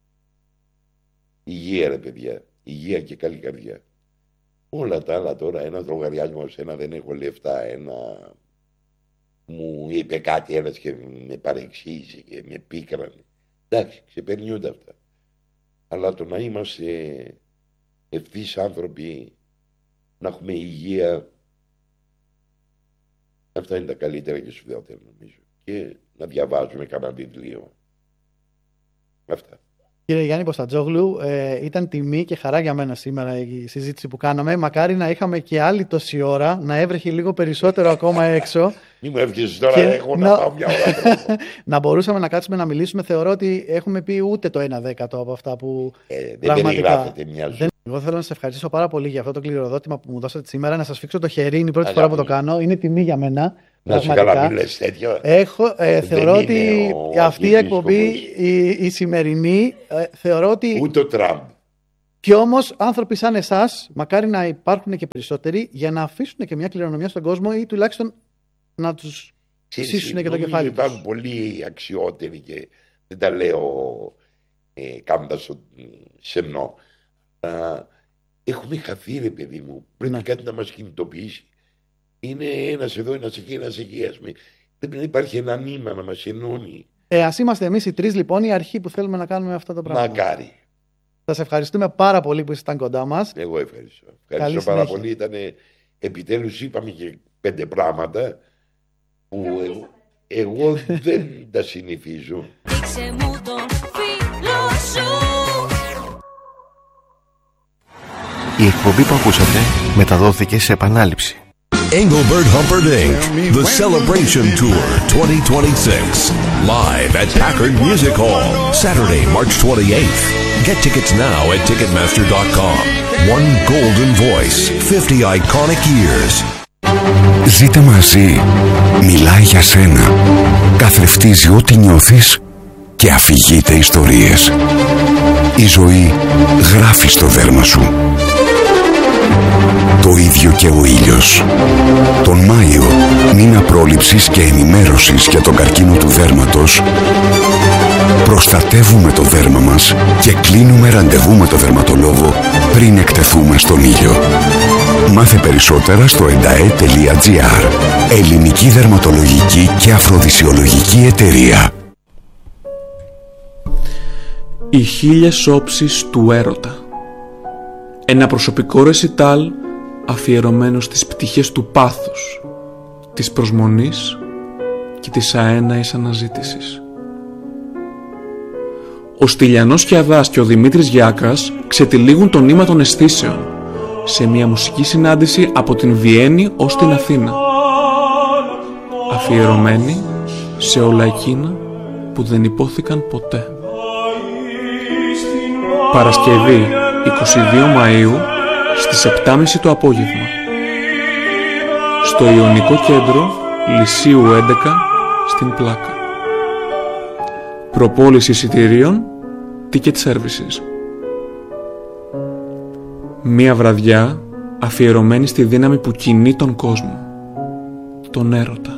Υγεία ρε παιδιά. Υγεία και καλή καρδιά. Όλα τα άλλα τώρα, ένας λογαριασμός, ένα δεν έχω λεφτά, ένα μου είπε κάτι ένας και με παρεξήγησε και με πίκρανε. Εντάξει, ξεπερνιούνται αυτά. Αλλά το να είμαστε ευθύς άνθρωποι, να έχουμε υγεία, αυτά είναι τα καλύτερα και σπουδαιότερα νομίζω. Και να διαβάζουμε κανένα βιβλίο. Αυτά. Κύριε Γιάννη Μπαστατζόγλου, ήταν τιμή και χαρά για μένα σήμερα η συζήτηση που κάναμε. Μακάρι να είχαμε και άλλη τόση ώρα, να έβρεχε λίγο περισσότερο ακόμα έξω. Μην μου έβγαινες τώρα, έχω να πάω μια ώρα. Να μπορούσαμε να κάτσουμε να μιλήσουμε. Θεωρώ ότι έχουμε πει ούτε το 1/10 από αυτά που δεν περιγράφεται μια ζωή. Εγώ θέλω να σας ευχαριστήσω πάρα πολύ για αυτό το κληροδότημα που μου δώσατε σήμερα. Να σας φίξω το χερί, είναι η πρώτη φορά που το κάνω. Είναι τιμή για μένα. Να σε καλά, μην λες τέτοιο. Θεωρώ ότι αυτή η εκπομπή, η σημερινή, θεωρώ ότι. Ούτε ο Τραμπ. Και όμως άνθρωποι σαν εσάς, μακάρι να υπάρχουν και περισσότεροι, για να αφήσουν και μια κληρονομιά στον κόσμο ή τουλάχιστον να τους ψήσουν και το κεφάλι τους. Υπάρχουν πολύ αξιότεροι και δεν τα λέω κάνοντας το σεμνό. Έχουμε χαθεί, ρε παιδί μου. Πρέπει κάτι να μας κινητοποιήσει. Είναι ένας εδώ, ένας εκεί, ένας εκεί. Δεν υπάρχει ένα νήμα να μας ενώνει. Ας είμαστε εμείς οι τρεις λοιπόν η αρχή που θέλουμε να κάνουμε αυτό το πράγμα. Μακάρι. Σας ευχαριστούμε πάρα πολύ που ήσασταν κοντά μας. Εγώ ευχαριστώ. Ευχαριστώ πάρα πολύ. Επιτέλους είπαμε και 5 πράγματα που εγώ δεν τα συνηθίζω. Η εκπομπή που ακούσατε μεταδόθηκε σε επανάληψη. Engelbert Humperdinck, The Celebration Tour 2026. Live at Packard Music Hall, Saturday, March 28th. Get tickets now at Ticketmaster.com. One golden voice, 50 iconic years. Ζήτε μαζί. Μιλάει για σένα. Καθρεφτίζει ό,τι νιώθεις και αφηγείται ιστορίες. Η ζωή γράφει στο δέρμα σου. Το ίδιο και ο ήλιος. Τον Μάιο, μήνα πρόληψης και ενημέρωσης για τον καρκίνο του δέρματος, προστατεύουμε το δέρμα μας και κλείνουμε ραντεβού με το δερματολόγο πριν εκτεθούμε στον ήλιο. Μάθε περισσότερα στο endae.gr. Ελληνική δερματολογική και αφροδισιολογική εταιρεία. Οι 1000 όψεις του έρωτα. Ένα προσωπικό ρεσιτάλ αφιερωμένο στις πτυχές του πάθους, της προσμονής και της αέναης αναζήτησης. Ο Στυλιανός Κιαδάς και ο Δημήτρης Γιάκας ξετυλίγουν το νήμα των αισθήσεων σε μια μουσική συνάντηση από την Βιέννη ως την Αθήνα, αφιερωμένη σε όλα εκείνα που δεν υπόθηκαν ποτέ. Παρασκευή 22 Μαΐου στις 7.30 το απόγευμα στο Ιωνικό Κέντρο Λυσίου 11 στην Πλάκα. Προπόληση εισιτηρίων Ticket Services. Μία βραδιά αφιερωμένη στη δύναμη που κινεί τον κόσμο, τον έρωτα.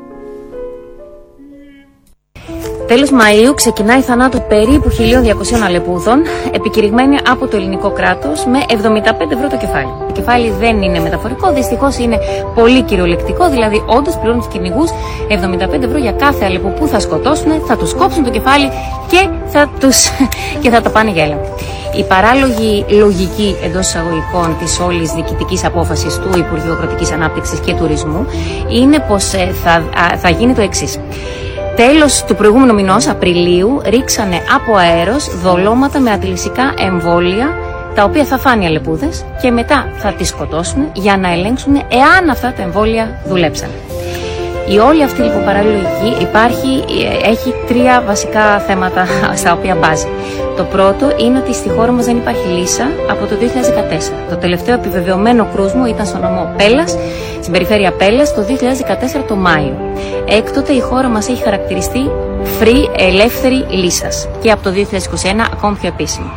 Τέλος Μαΐου ξεκινάει η θανάτου περίπου 1.200 αλεπούδων, επικηρυγμένη από το ελληνικό κράτος με 75 ευρώ το κεφάλι. Το κεφάλι δεν είναι μεταφορικό, δυστυχώς είναι πολύ κυριολεκτικό, δηλαδή όντως πληρώνουν τους κυνηγούς 75 ευρώ για κάθε αλεπού που θα σκοτώσουν, θα τους κόψουν το κεφάλι και θα τα πάνε για έλεγχο. Η παράλογη λογική εντός εισαγωγικών της όλης διοικητικής απόφασης του Υπουργείου Αγροτικής Ανάπτυξης και Τουρισμού είναι πως θα γίνει το εξής. Τέλος του προηγούμενου μηνός, Απριλίου, ρίξανε από αέρος δολώματα με αντιλυσικά εμβόλια, τα οποία θα φάνε οι αλεπούδες και μετά θα τις σκοτώσουν για να ελέγξουν εάν αυτά τα εμβόλια δουλέψαν. Η όλη αυτή λοιπόν παραλογική έχει 3 βασικά θέματα στα οποία μπάζει. Το πρώτο είναι ότι στη χώρα μας δεν υπάρχει λύσα από το 2014. Το τελευταίο επιβεβαιωμένο κρούσμα ήταν στο νομό Πέλλας, στην περιφέρεια Πέλλας, το 2014 το Μάιο. Έκτοτε η χώρα μας έχει χαρακτηριστεί free, ελεύθερη λύσας και από το 2021 ακόμη πιο επίσημη.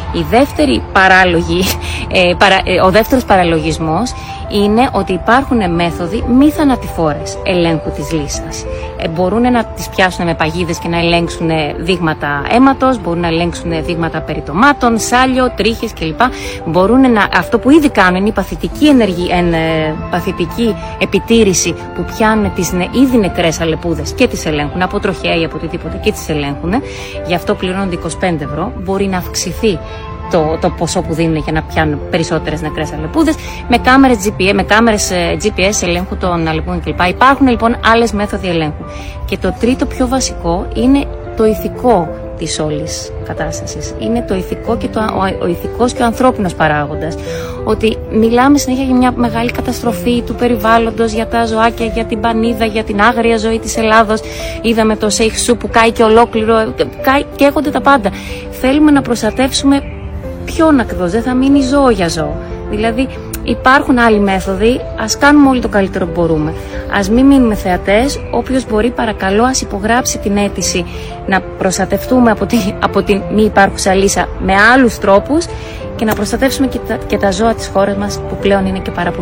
Ο δεύτερος παραλογισμός είναι ότι υπάρχουν μέθοδοι μη θανατηφόρες ελέγχου της λύσας. Μπορούν να τις πιάσουν με παγίδες και να ελέγξουν δείγματα αίματος, μπορούν να ελέγξουν δείγματα περιτομάτων, σάλιο, τρίχες κλπ. Αυτό που ήδη κάνουν είναι η παθητική επιτήρηση που πιάνουν τις ήδη νεκρές αλεπούδες και τις ελέγχουν από τροχέα ή από οτιδήποτε και τις ελέγχουν. Γι' αυτό πληρώνονται 25 ευρώ. Μπορεί να αυξηθεί το ποσό που δίνουν για να πιάνουν περισσότερες νεκρές αλεπούδες με κάμερες GPS ελέγχου των αλεπούδων κλπ. Υπάρχουν λοιπόν άλλες μέθοδοι ελέγχου. Και το τρίτο πιο βασικό είναι το ηθικό της όλης κατάστασης. Είναι το ηθικό και ο ηθικός και ο ανθρώπινος παράγοντας. Ότι μιλάμε συνέχεια για μια μεγάλη καταστροφή του περιβάλλοντος, για τα ζωάκια, για την πανίδα, για την άγρια ζωή της Ελλάδος. Είδαμε το Σέιχ Σου που κάει και ολόκληρο, καίγονται τα πάντα. Θέλουμε να προστατεύσουμε ποιον ακριβώς, δεν θα μείνει ζώο για ζώο. Δηλαδή υπάρχουν άλλοι μέθοδοι, ας κάνουμε όλοι το καλύτερο που μπορούμε. Ας μην μείνουμε θεατές, όποιος μπορεί παρακαλώ ας υπογράψει την αίτηση να προστατευτούμε από την μη υπάρχουσα λύσα με άλλους τρόπους και να προστατεύσουμε και τα ζώα της χώρας μας που πλέον είναι και πάρα πολύ.